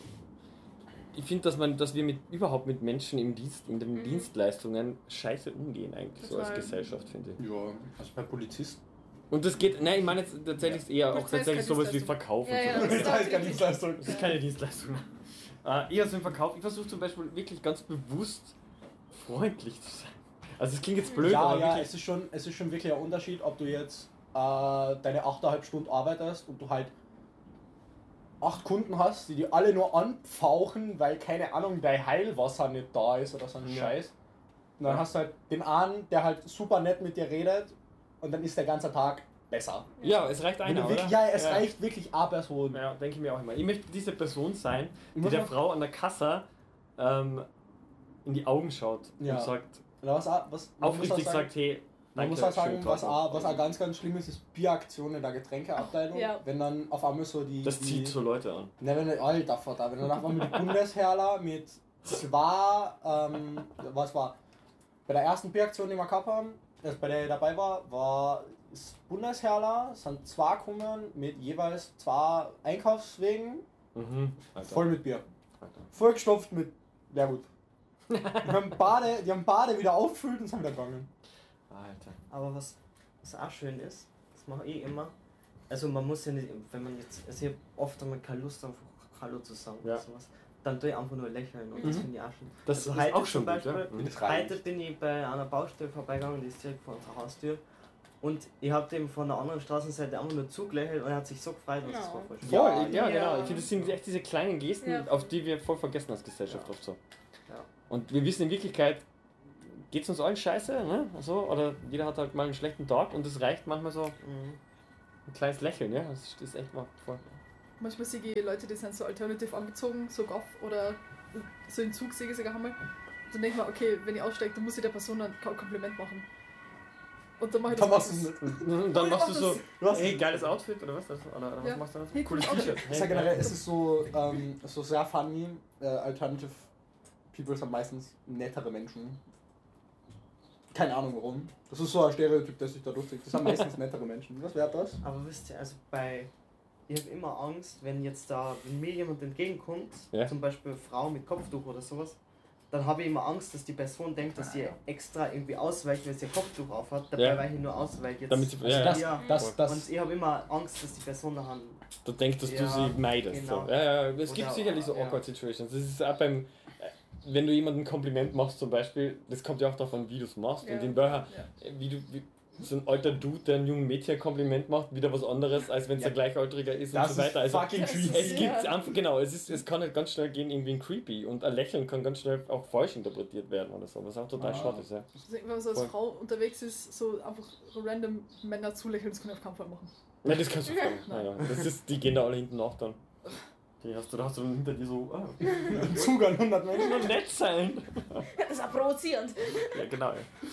[SPEAKER 1] ich finde, dass man, dass wir mit überhaupt mit Menschen im Dienst, in den
[SPEAKER 3] Mhm.
[SPEAKER 1] Dienstleistungen scheiße umgehen eigentlich, so als
[SPEAKER 3] Total.
[SPEAKER 1] Gesellschaft, finde ich.
[SPEAKER 2] Ja, also bei Polizisten.
[SPEAKER 1] Und das geht, nein, ich meine jetzt tatsächlich ist eher auch
[SPEAKER 5] Polizei ist
[SPEAKER 1] tatsächlich
[SPEAKER 5] keine
[SPEAKER 1] sowas wie
[SPEAKER 5] Dienstleistung.
[SPEAKER 1] Verkauf
[SPEAKER 3] Ja,
[SPEAKER 1] und
[SPEAKER 3] ja,
[SPEAKER 1] so.
[SPEAKER 3] das ist
[SPEAKER 2] Das heißt keine
[SPEAKER 3] wirklich-
[SPEAKER 2] Dienstleistung.
[SPEAKER 1] Das ist keine Dienstleistung. Äh, eher so im Verkauf. Ich versuche zum Beispiel wirklich ganz bewusst freundlich zu sein. Also es klingt jetzt blöd,
[SPEAKER 2] Ja,
[SPEAKER 1] aber
[SPEAKER 2] ja,
[SPEAKER 1] wirklich.
[SPEAKER 2] es ist, schon, es ist schon wirklich ein Unterschied, ob du jetzt äh, deine achteinhalb Stunden arbeitest und du halt acht Kunden hast, die die alle nur anpfauchen, weil, keine Ahnung, dein Heilwasser nicht da ist oder so ein
[SPEAKER 1] Ja.
[SPEAKER 2] Scheiß. Und dann
[SPEAKER 1] Ja.
[SPEAKER 2] hast du halt den einen, der halt super nett mit dir redet und dann ist der ganze Tag besser.
[SPEAKER 1] Ja, es reicht
[SPEAKER 2] Wenn
[SPEAKER 1] einer,
[SPEAKER 2] du
[SPEAKER 1] oder?
[SPEAKER 2] wirklich, ja, es reicht wirklich eine Person.
[SPEAKER 1] Ja, denke ich mir auch immer. Ich möchte diese Person sein, die
[SPEAKER 2] muss
[SPEAKER 1] der
[SPEAKER 2] noch-
[SPEAKER 1] Frau an der Kasse ähm, in die Augen schaut
[SPEAKER 2] Ja.
[SPEAKER 1] und sagt,
[SPEAKER 2] Oder was, auch- was, man muss auch
[SPEAKER 1] aufrichtig
[SPEAKER 2] sagen-
[SPEAKER 1] sagt, hey,
[SPEAKER 2] Man
[SPEAKER 1] danke,
[SPEAKER 2] muss auch sagen,
[SPEAKER 1] schönen
[SPEAKER 2] was
[SPEAKER 1] Tag
[SPEAKER 2] auch,
[SPEAKER 1] noch.
[SPEAKER 2] was auch ganz, ganz schlimm ist, ist Bieraktion in der Getränkeabteilung.
[SPEAKER 3] Ja.
[SPEAKER 2] Wenn dann auf einmal so die.
[SPEAKER 1] Das
[SPEAKER 2] die,
[SPEAKER 1] zieht so Leute an.
[SPEAKER 2] Ne, wenn du, alter Vater, wenn du dann auf einmal die Bundesherrler mit zwei, ähm, was war, bei der ersten Bieraktion, die wir gehabt haben, das bei der ich dabei war, war das Bundesherler, sind zwei gekommen mit jeweils zwei Einkaufswegen,
[SPEAKER 1] Mhm. Alter.
[SPEAKER 2] voll mit Bier.
[SPEAKER 1] Alter.
[SPEAKER 2] Vollgestopft mit Leergut. Die haben beide, die haben beide wieder aufgefüllt und sind wieder gegangen.
[SPEAKER 1] Alter.
[SPEAKER 6] Aber was, was auch schön ist, das mache ich immer. Also man muss ja nicht, wenn man jetzt, also ich habe oft einmal keine Lust einfach Hallo zu sagen
[SPEAKER 1] Ja.
[SPEAKER 6] oder sowas, dann tue ich einfach nur lächeln und das
[SPEAKER 1] Mhm.
[SPEAKER 6] finde ich auch schön.
[SPEAKER 1] Das
[SPEAKER 6] Also
[SPEAKER 1] ist
[SPEAKER 6] heute
[SPEAKER 1] auch schon
[SPEAKER 6] zum
[SPEAKER 1] gut, ja.
[SPEAKER 6] Beispiel-
[SPEAKER 1] Mhm.
[SPEAKER 2] Das reicht.
[SPEAKER 6] Heute bin ich bei einer Baustelle vorbeigegangen, die ist direkt vor unserer Haustür. Und ich habe dem von der anderen Straßenseite einfach nur zugelächelt und er hat sich so gefreut und das
[SPEAKER 3] Ja.
[SPEAKER 6] war voll schön.
[SPEAKER 1] Voll,
[SPEAKER 2] Ja,
[SPEAKER 1] ja,
[SPEAKER 3] ja.
[SPEAKER 1] genau. Ich finde, das sind echt diese kleinen Gesten,
[SPEAKER 3] Ja.
[SPEAKER 1] auf die wir voll vergessen als Gesellschaft
[SPEAKER 6] Ja.
[SPEAKER 1] oft so.
[SPEAKER 6] Ja.
[SPEAKER 1] Und wir wissen in Wirklichkeit geht's uns allen scheiße, ne? So, oder jeder hat halt mal einen schlechten Tag und es reicht manchmal so
[SPEAKER 6] Mhm.
[SPEAKER 1] ein kleines Lächeln, ja? Das ist echt mal voll.
[SPEAKER 5] Manchmal sehe ich Leute, die sind so alternativ angezogen, so Goth oder so in Zug sehe ich sogar einmal. Und dann denke ich mir, okay, wenn ich aussteige, dann muss ich der Person ein Ko- Kompliment machen. Und dann mache ich
[SPEAKER 2] Da
[SPEAKER 5] das
[SPEAKER 2] machst du es
[SPEAKER 5] meistens.
[SPEAKER 2] nicht.
[SPEAKER 1] Und dann
[SPEAKER 5] Ich
[SPEAKER 1] machst
[SPEAKER 5] mach
[SPEAKER 1] du so,
[SPEAKER 5] das-
[SPEAKER 2] Du hast
[SPEAKER 1] hey, geiles Outfit oder was? Oder, oder was
[SPEAKER 5] Ja.
[SPEAKER 1] machst du dann?
[SPEAKER 5] Hey,
[SPEAKER 1] Cooles
[SPEAKER 5] cooles
[SPEAKER 1] T-Shirt.
[SPEAKER 5] Outfit.
[SPEAKER 2] Ich sag generell, es ist so, ähm, so sehr funny. Äh, Alternative People sind meistens nettere Menschen. Keine Ahnung warum. Das ist so ein Stereotyp, der sich da lustig. Das sind meistens nettere Menschen. Was wäre das?
[SPEAKER 6] Aber wisst ihr, also bei. Ich habe immer Angst, wenn jetzt da, wenn mir jemand entgegenkommt,
[SPEAKER 1] Ja.
[SPEAKER 6] zum Beispiel eine Frau mit Kopftuch oder sowas, dann habe ich immer Angst, dass die Person denkt, dass sie extra irgendwie ausweicht, wenn sie ihr Kopftuch aufhat. Dabei
[SPEAKER 1] Ja.
[SPEAKER 6] weiche ich nur aus, weil jetzt.
[SPEAKER 1] Damit sie-
[SPEAKER 2] Also
[SPEAKER 1] ja,
[SPEAKER 2] das,
[SPEAKER 6] ja.
[SPEAKER 2] das, das,
[SPEAKER 6] Und ich habe immer Angst, dass die Person daran.
[SPEAKER 1] Du denkst, dass
[SPEAKER 6] Ja,
[SPEAKER 1] du sie meidest.
[SPEAKER 6] genau.
[SPEAKER 1] So. Ja, ja, es gibt
[SPEAKER 6] Oder-
[SPEAKER 1] sicherlich so
[SPEAKER 6] ja.
[SPEAKER 1] awkward Situations. Das ist auch beim, äh, wenn du jemandem ein Kompliment machst zum Beispiel, das kommt ja auch davon, wie du es machst.
[SPEAKER 5] Ja.
[SPEAKER 1] Und in welcher,
[SPEAKER 5] Ja.
[SPEAKER 1] wie du, wie, so ein alter Dude, der einem jungen Mädchen ein Kompliment macht, wieder was anderes, als wenn es
[SPEAKER 2] Ja.
[SPEAKER 1] ein Gleichaltriger ist
[SPEAKER 2] das
[SPEAKER 1] und so weiter.
[SPEAKER 2] ist
[SPEAKER 1] Also
[SPEAKER 2] fucking
[SPEAKER 5] Das ist-
[SPEAKER 2] creepy.
[SPEAKER 1] es gibt
[SPEAKER 5] Ja.
[SPEAKER 1] einfach, genau, es, ist, es kann halt ganz schnell gehen irgendwie in creepy und ein Lächeln kann ganz schnell auch falsch interpretiert werden oder so, was auch total
[SPEAKER 2] Ah.
[SPEAKER 1] schade ist. Ja.
[SPEAKER 5] Also, wenn man so als
[SPEAKER 1] Voll.
[SPEAKER 5] Frau unterwegs ist, so einfach random Männer zulächeln, das kann ich auf keinen Fall machen.
[SPEAKER 1] Nein, das kannst du
[SPEAKER 5] Ja.
[SPEAKER 1] fragen. Ja, ja. Das ist, die gehen da alle hinten nach dann. Die hast du, da hast du dann hinter dir so, ah,
[SPEAKER 2] Im Zug an hundert Menschen.
[SPEAKER 1] nur nett sein.
[SPEAKER 3] Das ist auch provozierend.
[SPEAKER 1] Ja, genau. Ja.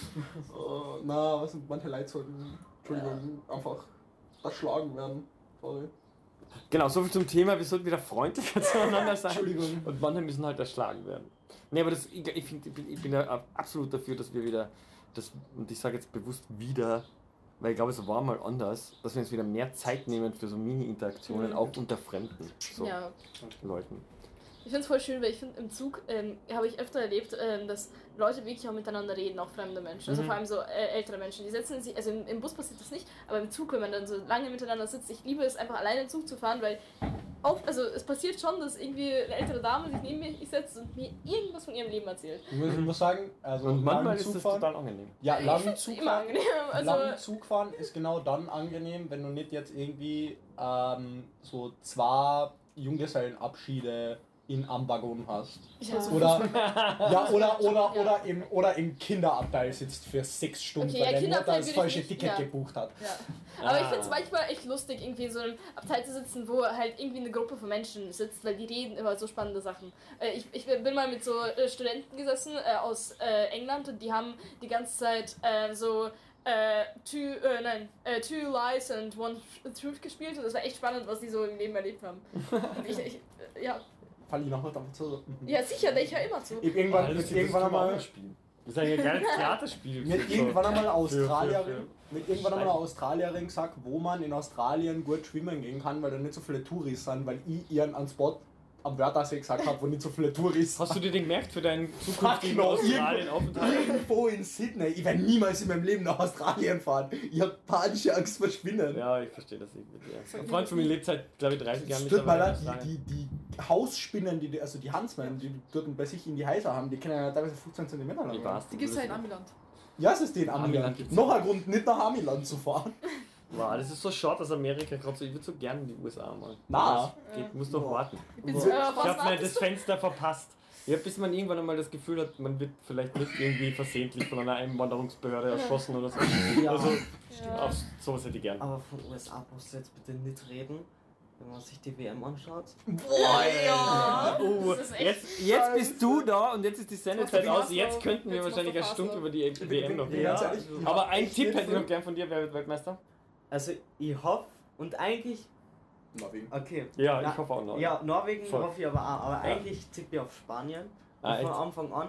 [SPEAKER 2] Oh, na, was sind manche Leute sollten, Entschuldigung, einfach erschlagen werden. Sorry.
[SPEAKER 1] Genau, soviel zum Thema, wir sollten wieder freundlicher zueinander sein.
[SPEAKER 2] Entschuldigung.
[SPEAKER 1] Und manche müssen halt erschlagen werden. Nee, aber das, ich, ich, find, ich, bin, ich bin ja absolut dafür, dass wir wieder, das, und ich sage jetzt bewusst wieder, weil ich glaube, es war mal anders, dass wir uns wieder mehr Zeit nehmen für so Mini-Interaktionen,
[SPEAKER 3] Mhm.
[SPEAKER 1] auch unter Fremden. So
[SPEAKER 3] Ja.
[SPEAKER 1] Leuten.
[SPEAKER 3] Ich finde es voll schön, weil ich finde, im Zug ähm, habe ich öfter erlebt, ähm, dass Leute wirklich auch miteinander reden, auch fremde Menschen. Also
[SPEAKER 1] Mhm.
[SPEAKER 3] vor allem so äh, ältere Menschen. Die setzen sich, also im, im Bus passiert das nicht, aber im Zug, wenn man dann so lange miteinander sitzt, ich liebe es einfach alleine im Zug zu fahren, weil oft, also es passiert schon, dass irgendwie eine ältere Dame sich neben mich setzt und mir irgendwas von ihrem Leben erzählt.
[SPEAKER 2] Ich muss, ich muss sagen, also
[SPEAKER 1] Und manchmal
[SPEAKER 2] langen
[SPEAKER 1] ist das
[SPEAKER 2] Zugfahren,
[SPEAKER 1] total angenehm.
[SPEAKER 2] ja,
[SPEAKER 3] Ich
[SPEAKER 2] langen
[SPEAKER 3] find's immer
[SPEAKER 2] Zugfahren,
[SPEAKER 3] angenehm. Also,
[SPEAKER 2] langen Zugfahren ist genau dann angenehm, wenn du nicht jetzt irgendwie ähm, so zwei Junggesellenabschiede in am Waggon hast.
[SPEAKER 3] ja.
[SPEAKER 2] Oder, ja, oder, oder,
[SPEAKER 3] Ja.
[SPEAKER 2] oder, im, oder im Kinderabteil sitzt für sechs Stunden,
[SPEAKER 3] Okay,
[SPEAKER 2] weil
[SPEAKER 3] ja,
[SPEAKER 2] der nur
[SPEAKER 3] Kinderabteil
[SPEAKER 2] das
[SPEAKER 3] würde ich
[SPEAKER 2] falsche
[SPEAKER 3] nicht-
[SPEAKER 2] Ticket
[SPEAKER 3] ja.
[SPEAKER 2] gebucht hat.
[SPEAKER 3] Ja. Aber ich
[SPEAKER 1] Ah.
[SPEAKER 3] finde es manchmal echt lustig, irgendwie in so einem Abteil zu sitzen, wo halt irgendwie eine Gruppe von Menschen sitzt, weil die reden über so spannende Sachen. Äh, ich, ich bin mal mit so äh, Studenten gesessen äh, aus äh, England und die haben die ganze Zeit äh, so äh, two, äh, nein, äh, two Lies and One Truth gespielt und das war echt spannend, was die so im Leben erlebt haben. Und ich, ich, äh, ja.
[SPEAKER 2] Fall ich noch was damit zu.
[SPEAKER 3] ja, sicher, ich höre immer zu.
[SPEAKER 2] Ich hab irgendwann,
[SPEAKER 1] Ah,
[SPEAKER 2] mit
[SPEAKER 1] das-
[SPEAKER 2] irgendwann
[SPEAKER 1] das können wir auch
[SPEAKER 2] einmal,
[SPEAKER 1] mal spielen. Das ist ein geiles Theaterspiel.
[SPEAKER 2] mir hat
[SPEAKER 1] für-
[SPEAKER 2] irgendwann einmal eine
[SPEAKER 1] für- für-
[SPEAKER 2] Australierin, mir hat irgendwann einmal eine
[SPEAKER 1] Scheiße.
[SPEAKER 2] Australierin gesagt, wo man in Australien gut schwimmen gehen kann, weil da nicht so viele Touris sind, weil ich ihren an Spot am Wörthersee gesagt habe, wo nicht so viele Touris
[SPEAKER 1] Hast du dir den gemerkt für deinen zukünftigen
[SPEAKER 2] no,
[SPEAKER 1] Australien-Aufenthalt?
[SPEAKER 2] irgendwo in Sydney? Ich werde niemals in meinem Leben nach Australien fahren. Ich habe panische Angst vor Spinnen.
[SPEAKER 1] Ja, ich verstehe das irgendwie. Ja.
[SPEAKER 5] Sag
[SPEAKER 1] Ein
[SPEAKER 5] mir
[SPEAKER 1] Freund
[SPEAKER 5] das
[SPEAKER 1] von mir
[SPEAKER 5] nicht.
[SPEAKER 1] lebt seit, glaube ich, dreißig Jahren
[SPEAKER 2] Es tut mir leid,
[SPEAKER 1] in Australien.
[SPEAKER 2] die, die, die Hausspinnen, die, die- also die Huntsmen, die dort bei sich in die Häuser haben, die können ja teilweise fünfzehn Zentimeter lang
[SPEAKER 1] Ich
[SPEAKER 2] werden.
[SPEAKER 1] weiß,
[SPEAKER 5] Die gibt es
[SPEAKER 1] das-
[SPEAKER 5] ja in Amiland.
[SPEAKER 2] Ja, es ist den
[SPEAKER 1] Amiland
[SPEAKER 2] Amiland.
[SPEAKER 1] gibt's
[SPEAKER 2] Noch ein Grund, nicht nach Amiland zu fahren.
[SPEAKER 1] Wow, das ist so schade, dass Amerika gerade so. Ich würde so gerne in die U S A mal.
[SPEAKER 2] Na.
[SPEAKER 1] Das geht, muss doch
[SPEAKER 2] Boah.
[SPEAKER 1] warten.
[SPEAKER 5] Ich bin
[SPEAKER 2] Äh,
[SPEAKER 5] so
[SPEAKER 3] was
[SPEAKER 1] Ich habe mir das
[SPEAKER 3] wartest du?
[SPEAKER 1] Fenster verpasst. Ja, bis man irgendwann einmal das Gefühl hat, man wird vielleicht nicht irgendwie versehentlich von einer Einwanderungsbehörde erschossen oder so.
[SPEAKER 6] Ja.
[SPEAKER 1] Also,
[SPEAKER 3] Ja.
[SPEAKER 1] auf sowas hätte ich gern.
[SPEAKER 6] Aber von U S A brauchst du jetzt bitte nicht reden, wenn man sich die W M anschaut.
[SPEAKER 2] Boah,
[SPEAKER 3] ja.
[SPEAKER 1] Oh,
[SPEAKER 3] Das ist echt
[SPEAKER 1] jetzt, jetzt bist du da und jetzt ist die Sendezeit
[SPEAKER 5] Jetzt
[SPEAKER 1] aus. Jetzt könnten wir
[SPEAKER 5] Jetzt
[SPEAKER 1] wahrscheinlich eine
[SPEAKER 5] macht der
[SPEAKER 1] Stunde
[SPEAKER 5] Fasler.
[SPEAKER 1] über die W M noch
[SPEAKER 2] Ja,
[SPEAKER 1] reden.
[SPEAKER 2] ganz ehrlich, ich
[SPEAKER 1] Aber
[SPEAKER 2] hab
[SPEAKER 1] ein
[SPEAKER 2] echt
[SPEAKER 1] Tipp
[SPEAKER 2] nicht
[SPEAKER 1] hätte ich
[SPEAKER 2] viel-
[SPEAKER 1] noch gern von dir, wer wird Weltmeister?
[SPEAKER 6] Also ich hoffe und eigentlich,
[SPEAKER 2] Norwegen.
[SPEAKER 6] okay.
[SPEAKER 1] Ja,
[SPEAKER 6] Na,
[SPEAKER 1] ich hoffe auch noch.
[SPEAKER 6] Ja, Norwegen
[SPEAKER 1] Voll.
[SPEAKER 6] hoffe ich aber auch, aber
[SPEAKER 1] Ja.
[SPEAKER 6] eigentlich tippe ich auf Spanien.
[SPEAKER 1] Ah,
[SPEAKER 6] von
[SPEAKER 1] echt?
[SPEAKER 6] Anfang an.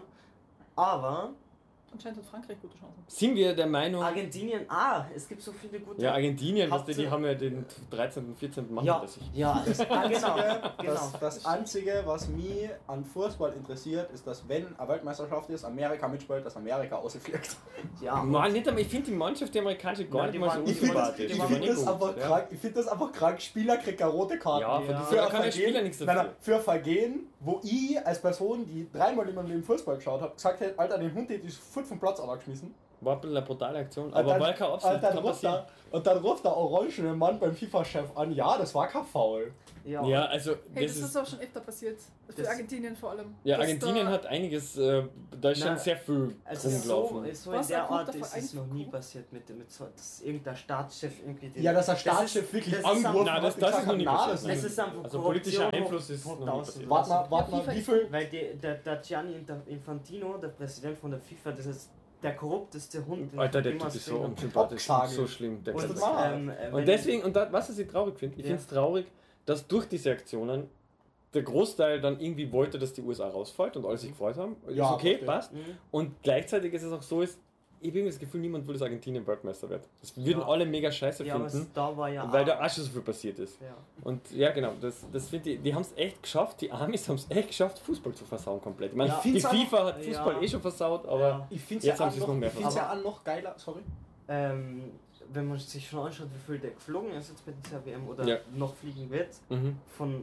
[SPEAKER 6] Aber
[SPEAKER 5] Anscheinend hat Frankreich gute Chancen.
[SPEAKER 1] Sind wir der Meinung.
[SPEAKER 6] Argentinien, ah, es gibt so viele gute.
[SPEAKER 1] Ja, Argentinien, weißt du, die
[SPEAKER 6] Hauptsache-
[SPEAKER 1] haben ja den dreizehnten und vierzehnten Mann
[SPEAKER 6] ja,
[SPEAKER 1] hinter sich.
[SPEAKER 6] ja, das, ah, genau,
[SPEAKER 2] Das,
[SPEAKER 6] genau.
[SPEAKER 2] das Einzige, was mich an Fußball interessiert, ist, dass wenn eine Weltmeisterschaft ist, Amerika mitspielt, dass Amerika ausfliegt.
[SPEAKER 6] Ja,
[SPEAKER 1] Nein, nicht einmal. Ich finde die Mannschaft, die amerikanische, gar
[SPEAKER 6] Nein,
[SPEAKER 1] nicht
[SPEAKER 6] die
[SPEAKER 1] mal so
[SPEAKER 6] waren-
[SPEAKER 2] Ich finde das,
[SPEAKER 1] unsympathisch.
[SPEAKER 2] ich
[SPEAKER 1] Die waren
[SPEAKER 2] find
[SPEAKER 1] nicht
[SPEAKER 2] das,
[SPEAKER 1] gut,
[SPEAKER 2] einfach
[SPEAKER 1] ja.
[SPEAKER 2] krank, ich find das einfach krank. Spieler kriegt eine rote Karte.
[SPEAKER 1] Ja, für
[SPEAKER 6] Ja.
[SPEAKER 1] das,
[SPEAKER 2] Für
[SPEAKER 1] da
[SPEAKER 2] ein
[SPEAKER 1] kann der Spieler
[SPEAKER 2] Vergehen,
[SPEAKER 1] nichts
[SPEAKER 2] nein,
[SPEAKER 1] dafür.
[SPEAKER 2] nein, für ein Vergehen, wo ich als Person, die dreimal in meinem Leben Fußball geschaut habe, gesagt hätte, Alter, den Hund hätte ich sofort vom Platz abgeschmissen.
[SPEAKER 1] War ein bisschen eine brutale Aktion,
[SPEAKER 2] Und
[SPEAKER 1] aber
[SPEAKER 2] dann-
[SPEAKER 1] war kein
[SPEAKER 2] und
[SPEAKER 1] Absicht,
[SPEAKER 2] dann
[SPEAKER 1] kann
[SPEAKER 2] ruft
[SPEAKER 1] passieren.
[SPEAKER 2] er- Und dann ruft der orangene Mann beim FIFA-Chef an, ja, das war kein Foul.
[SPEAKER 6] Ja,
[SPEAKER 1] Ja, also
[SPEAKER 5] Hey,
[SPEAKER 1] das
[SPEAKER 5] das
[SPEAKER 1] ist...
[SPEAKER 5] ist auch schon öfter passiert. Für
[SPEAKER 6] Das-
[SPEAKER 5] Argentinien vor allem.
[SPEAKER 1] Ja,
[SPEAKER 5] Dass
[SPEAKER 1] Argentinien
[SPEAKER 5] da-
[SPEAKER 1] hat einiges, äh, da ist schon
[SPEAKER 6] Na,
[SPEAKER 1] sehr viel
[SPEAKER 6] also so,
[SPEAKER 1] rumgelaufen.
[SPEAKER 6] so in
[SPEAKER 5] Was,
[SPEAKER 6] der
[SPEAKER 5] er kommt
[SPEAKER 6] Art
[SPEAKER 5] davon
[SPEAKER 6] ist es
[SPEAKER 5] eigentlich
[SPEAKER 6] noch nie
[SPEAKER 5] gut?
[SPEAKER 6] passiert, mit, mit so, dass irgendein Staatschef irgendwie... Den,
[SPEAKER 2] Ja, dass der
[SPEAKER 6] Das
[SPEAKER 2] Staatschef
[SPEAKER 6] ist-
[SPEAKER 2] wirklich
[SPEAKER 6] das ist
[SPEAKER 2] angerufen
[SPEAKER 1] Nein,
[SPEAKER 2] hat
[SPEAKER 1] das-
[SPEAKER 2] und
[SPEAKER 1] das ist
[SPEAKER 2] gesagt
[SPEAKER 1] noch
[SPEAKER 2] hat,
[SPEAKER 1] nie
[SPEAKER 2] na,
[SPEAKER 1] passiert.
[SPEAKER 2] das
[SPEAKER 6] Es
[SPEAKER 2] ist...
[SPEAKER 6] ist einfach
[SPEAKER 1] Also politischer
[SPEAKER 6] Korruption
[SPEAKER 1] Einfluss ist
[SPEAKER 6] hoch
[SPEAKER 1] noch nie
[SPEAKER 6] tausend.
[SPEAKER 1] passiert.
[SPEAKER 2] Warte mal, warte
[SPEAKER 5] Ja,
[SPEAKER 2] mal,
[SPEAKER 5] FIFA
[SPEAKER 2] wie
[SPEAKER 5] ist
[SPEAKER 2] viel...
[SPEAKER 6] Weil die, der, der Gianni Infantino, der Präsident von der FIFA, das ist der korrupteste Hund. den
[SPEAKER 1] Alter,
[SPEAKER 6] ich
[SPEAKER 1] der
[SPEAKER 6] jemals
[SPEAKER 1] Typ ist so
[SPEAKER 6] gesehen habe.
[SPEAKER 1] unsympathisch,
[SPEAKER 2] Abgeschlagen.
[SPEAKER 1] so schlimm. Der
[SPEAKER 2] Und
[SPEAKER 1] kann
[SPEAKER 2] das
[SPEAKER 1] das
[SPEAKER 2] war-
[SPEAKER 6] ähm, äh, wenn-
[SPEAKER 1] Und deswegen, und da, was ich traurig finde, ich
[SPEAKER 6] Ja.
[SPEAKER 1] finde es traurig, dass durch diese Aktionen der Großteil dann irgendwie wollte, dass die U S A rausfällt und alle sich gefreut haben. Ist
[SPEAKER 2] Ja,
[SPEAKER 1] okay,
[SPEAKER 2] okay.
[SPEAKER 1] passt.
[SPEAKER 6] Mhm.
[SPEAKER 1] Und gleichzeitig ist es auch so, ist, ich habe irgendwie das Gefühl, niemand will, dass Argentinien Weltmeister wird. Das würden
[SPEAKER 6] Ja.
[SPEAKER 1] alle mega scheiße
[SPEAKER 6] Ja, aber
[SPEAKER 1] finden,
[SPEAKER 6] es- da war ja
[SPEAKER 1] weil
[SPEAKER 6] auch-
[SPEAKER 1] da auch schon so viel passiert ist.
[SPEAKER 6] Ja.
[SPEAKER 1] Und ja, genau, das, das finde ich, die haben es echt geschafft, die Amis haben es echt geschafft, Fußball zu versauen komplett. Ich meine,
[SPEAKER 6] Ja.
[SPEAKER 1] die
[SPEAKER 2] Find's aber-
[SPEAKER 1] FIFA hat Fußball
[SPEAKER 6] Ja.
[SPEAKER 1] eh schon versaut, aber
[SPEAKER 6] Ja.
[SPEAKER 2] Ich finde es
[SPEAKER 1] Jetzt
[SPEAKER 2] ja,
[SPEAKER 1] haben
[SPEAKER 2] auch
[SPEAKER 1] sie es
[SPEAKER 2] noch,
[SPEAKER 1] noch mehr
[SPEAKER 2] ich find's ja
[SPEAKER 6] versucht.
[SPEAKER 2] auch noch geiler, sorry.
[SPEAKER 6] Ähm, wenn man sich schon anschaut, wie viel der geflogen ist jetzt bei dieser W M oder
[SPEAKER 1] Ja.
[SPEAKER 6] noch fliegen wird,
[SPEAKER 1] mhm,
[SPEAKER 6] von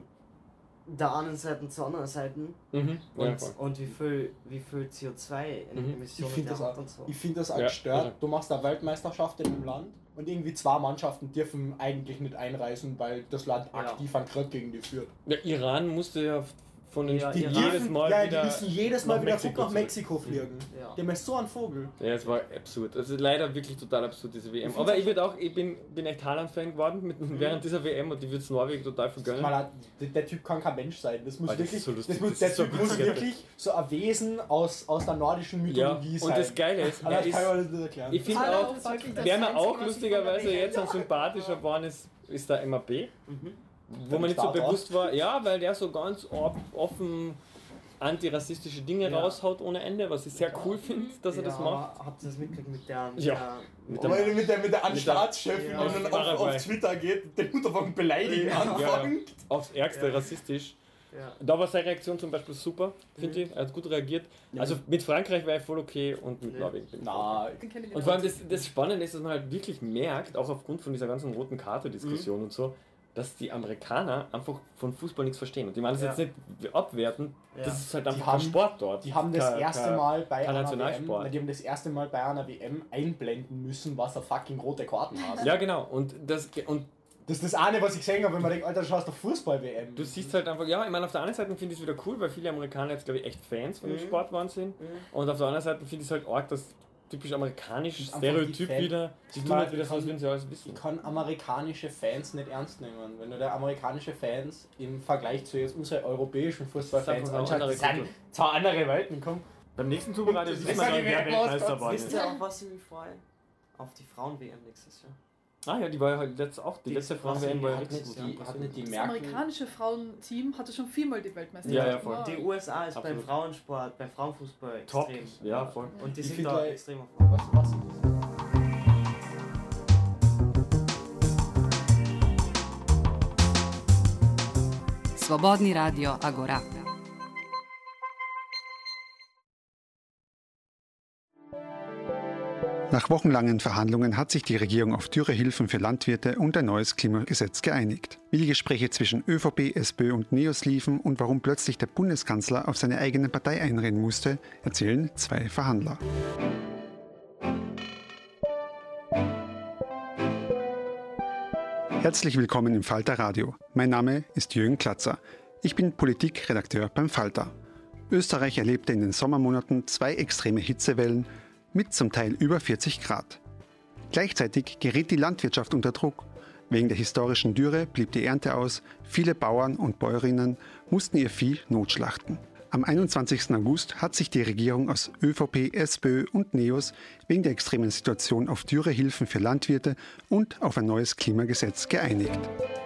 [SPEAKER 6] der einen Seite zur anderen Seite
[SPEAKER 1] mhm, ja,
[SPEAKER 6] und,
[SPEAKER 1] voll.
[SPEAKER 6] und wie viel, wie viel C O zwei
[SPEAKER 1] Mhm.
[SPEAKER 2] Ich
[SPEAKER 6] Emissionen
[SPEAKER 2] finde das,
[SPEAKER 6] der
[SPEAKER 2] auch-
[SPEAKER 6] hat und so.
[SPEAKER 2] ich find das auch
[SPEAKER 1] Ja,
[SPEAKER 2] gestört.
[SPEAKER 1] irre.
[SPEAKER 2] Du machst eine Weltmeisterschaft in einem Land und irgendwie zwei Mannschaften dürfen eigentlich nicht einreisen, weil das Land
[SPEAKER 6] Ja.
[SPEAKER 2] aktiv einen Krieg gegen die führt.
[SPEAKER 1] Ja, Iran musste ja von den
[SPEAKER 6] Ja,
[SPEAKER 1] Spielen
[SPEAKER 6] Iran-
[SPEAKER 1] jedes Mal
[SPEAKER 2] ja,
[SPEAKER 1] wieder...
[SPEAKER 2] die müssen jedes Mal
[SPEAKER 1] nach
[SPEAKER 2] wieder
[SPEAKER 1] Mexiko
[SPEAKER 2] zurück nach
[SPEAKER 1] zurück.
[SPEAKER 2] Mexiko fliegen.
[SPEAKER 6] Ja.
[SPEAKER 2] Die haben so einen Vogel.
[SPEAKER 1] Ja, es war absurd. Also leider wirklich total absurd, diese W M.
[SPEAKER 2] Ich
[SPEAKER 1] Aber
[SPEAKER 2] find's
[SPEAKER 1] ich, würd auch, ich bin, bin echt Haaland-Fan geworden mit,
[SPEAKER 6] Mhm.
[SPEAKER 1] während dieser W M und ich würde es Norwegen total vergönnen.
[SPEAKER 2] Mal, der, der Typ kann kein Mensch sein. Das muss
[SPEAKER 1] Alter, das
[SPEAKER 2] wirklich,
[SPEAKER 1] ist so lustig.
[SPEAKER 2] das muss,
[SPEAKER 1] Das
[SPEAKER 2] der
[SPEAKER 1] ist so
[SPEAKER 2] Typ muss
[SPEAKER 1] witzig.
[SPEAKER 2] wirklich so ein Wesen aus, aus der nordischen
[SPEAKER 1] Ja,
[SPEAKER 2] Mythologie
[SPEAKER 1] und
[SPEAKER 2] sein.
[SPEAKER 1] das Geile ist,
[SPEAKER 2] Aber
[SPEAKER 1] er
[SPEAKER 2] das kann man
[SPEAKER 1] ist
[SPEAKER 2] das nicht erklären.
[SPEAKER 1] ich finde
[SPEAKER 5] Alle
[SPEAKER 1] auch,
[SPEAKER 5] auf das wirklich das
[SPEAKER 1] wer mir
[SPEAKER 5] Einzige,
[SPEAKER 1] auch
[SPEAKER 5] was ich
[SPEAKER 1] lustigerweise
[SPEAKER 5] von der
[SPEAKER 1] jetzt am
[SPEAKER 5] W M
[SPEAKER 1] sympathischer geworden ist, ist der M A P,
[SPEAKER 6] Mhm.
[SPEAKER 1] wo man nicht so
[SPEAKER 2] Diktator.
[SPEAKER 1] bewusst war, ja, weil der so ganz op- offen antirassistische Dinge
[SPEAKER 6] Ja.
[SPEAKER 1] raushaut ohne Ende, was ich sehr cool finde, dass er
[SPEAKER 6] ja,
[SPEAKER 1] das macht.
[SPEAKER 6] aber habt ihr das mitgekriegt mit der... Mit
[SPEAKER 1] Ja.
[SPEAKER 6] der
[SPEAKER 1] Mit
[SPEAKER 2] Aber
[SPEAKER 1] der-
[SPEAKER 2] wenn mit der, mit der Anstaatschefin
[SPEAKER 6] Ja.
[SPEAKER 2] und dann auf,
[SPEAKER 1] Paraguay.
[SPEAKER 2] auf Twitter geht, den Hut einfach beleidigen
[SPEAKER 6] Ja.
[SPEAKER 2] anfängt.
[SPEAKER 1] Aufs Ärgste
[SPEAKER 6] Ja.
[SPEAKER 1] rassistisch.
[SPEAKER 6] Ja.
[SPEAKER 1] Da war seine Reaktion zum Beispiel super, finde
[SPEAKER 6] Mhm.
[SPEAKER 1] ich. Er hat gut reagiert.
[SPEAKER 2] Ja.
[SPEAKER 1] Also mit Frankreich wäre ich voll okay und mit
[SPEAKER 6] Ja.
[SPEAKER 1] Norwegen bin ich voll
[SPEAKER 2] Na,
[SPEAKER 5] Den kenne ich
[SPEAKER 1] Und
[SPEAKER 5] nicht.
[SPEAKER 1] vor allem das, das Spannende ist, dass man halt wirklich merkt, auch aufgrund von dieser ganzen roten Karte-Diskussion
[SPEAKER 6] Mhm.
[SPEAKER 1] und so, dass die Amerikaner einfach von Fußball nichts verstehen. Und die meinen das
[SPEAKER 6] Ja.
[SPEAKER 1] jetzt nicht abwerten,
[SPEAKER 6] Ja.
[SPEAKER 1] das ist halt
[SPEAKER 2] Die
[SPEAKER 1] einfach
[SPEAKER 2] haben-
[SPEAKER 1] kein Sport dort.
[SPEAKER 2] die haben das
[SPEAKER 1] Kein-
[SPEAKER 2] erste
[SPEAKER 1] kein-
[SPEAKER 2] Mal bei
[SPEAKER 1] kein
[SPEAKER 2] einer W M,
[SPEAKER 1] Nationalsport.
[SPEAKER 2] die haben das erste Mal bei einer W M einblenden müssen, was er fucking rote Karten hat.
[SPEAKER 1] Ja, genau. Und, das, und
[SPEAKER 2] Das ist das eine, was ich gesehen habe, wenn man denkt, Alter, du schaust doch Fußball-W M.
[SPEAKER 1] du siehst halt einfach, ja, ich meine, auf der einen Seite finde ich es wieder cool, weil viele Amerikaner jetzt, glaube ich, echt Fans von dem
[SPEAKER 6] Mhm.
[SPEAKER 1] Sport waren sind.
[SPEAKER 6] Mhm.
[SPEAKER 1] Und auf der anderen Seite finde ich es halt arg, dass typisch amerikanisch
[SPEAKER 2] Das ist einfach
[SPEAKER 1] Stereotyp
[SPEAKER 2] die Fan-
[SPEAKER 1] wieder, sie
[SPEAKER 2] Ich
[SPEAKER 1] tun halt
[SPEAKER 2] mein,
[SPEAKER 1] wieder so, als
[SPEAKER 2] ich
[SPEAKER 1] würden sie alles wissen.
[SPEAKER 2] Ich kann amerikanische Fans nicht ernst nehmen. Wenn du der amerikanische Fans im Vergleich zu jetzt unseren europäischen Fußballfans
[SPEAKER 1] Das ist einfach eine
[SPEAKER 2] anschaust,
[SPEAKER 1] andere
[SPEAKER 2] das sind zwei andere Welten, komm.
[SPEAKER 1] Beim nächsten Superradio
[SPEAKER 2] Das
[SPEAKER 1] sieht
[SPEAKER 2] ist
[SPEAKER 1] man
[SPEAKER 2] ja
[SPEAKER 1] dann,
[SPEAKER 2] die
[SPEAKER 1] wer
[SPEAKER 2] W M
[SPEAKER 1] Weltmeister
[SPEAKER 2] aus-
[SPEAKER 1] war.
[SPEAKER 6] Wisst ihr, auf was ich mich freue? Auf die Frauen-W M nächstes Jahr.
[SPEAKER 1] Ah ja, die war ja halt letzt auch, die,
[SPEAKER 6] Die
[SPEAKER 1] letzte
[SPEAKER 6] ist
[SPEAKER 1] Frauen-W M war ja
[SPEAKER 2] Hat
[SPEAKER 1] richtig
[SPEAKER 2] nicht
[SPEAKER 1] gut.
[SPEAKER 2] die, hat nicht die
[SPEAKER 5] Das
[SPEAKER 2] Merkel.
[SPEAKER 5] amerikanische Frauenteam hatte schon viermal die Weltmeisterschaft.
[SPEAKER 1] Ja, ja, voll.
[SPEAKER 5] Wow.
[SPEAKER 6] Die U S A ist beim
[SPEAKER 1] Absolut.
[SPEAKER 6] Frauensport, beim Frauenfußball
[SPEAKER 1] Top.
[SPEAKER 6] extrem.
[SPEAKER 1] Ja, voll.
[SPEAKER 6] Und die
[SPEAKER 2] Ich
[SPEAKER 6] sind
[SPEAKER 2] find
[SPEAKER 6] da
[SPEAKER 2] like-
[SPEAKER 6] extrem auf.
[SPEAKER 2] Was, was?
[SPEAKER 7] Slobodni radio Agora.
[SPEAKER 8] Nach wochenlangen Verhandlungen hat sich die Regierung auf Dürrehilfen für Landwirte und ein neues Klimagesetz geeinigt. Wie die Gespräche zwischen ÖVP, SPÖ und NEOS liefen und warum plötzlich der Bundeskanzler auf seine eigene Partei einreden musste, erzählen zwei Verhandler. Herzlich willkommen im Falter Radio. Mein Name ist Jürgen Klatzer. Ich bin Politikredakteur beim Falter. Österreich erlebte in den Sommermonaten zwei extreme Hitzewellen mit zum Teil über vierzig Grad. Gleichzeitig geriet die Landwirtschaft unter Druck. Wegen der historischen Dürre blieb die Ernte aus, viele Bauern und Bäuerinnen mussten ihr Vieh notschlachten. Am einundzwanzigsten August hat sich die Regierung aus ÖVP, SPÖ und NEOS wegen der extremen Situation auf Dürrehilfen für Landwirte und auf ein neues Klimagesetz geeinigt.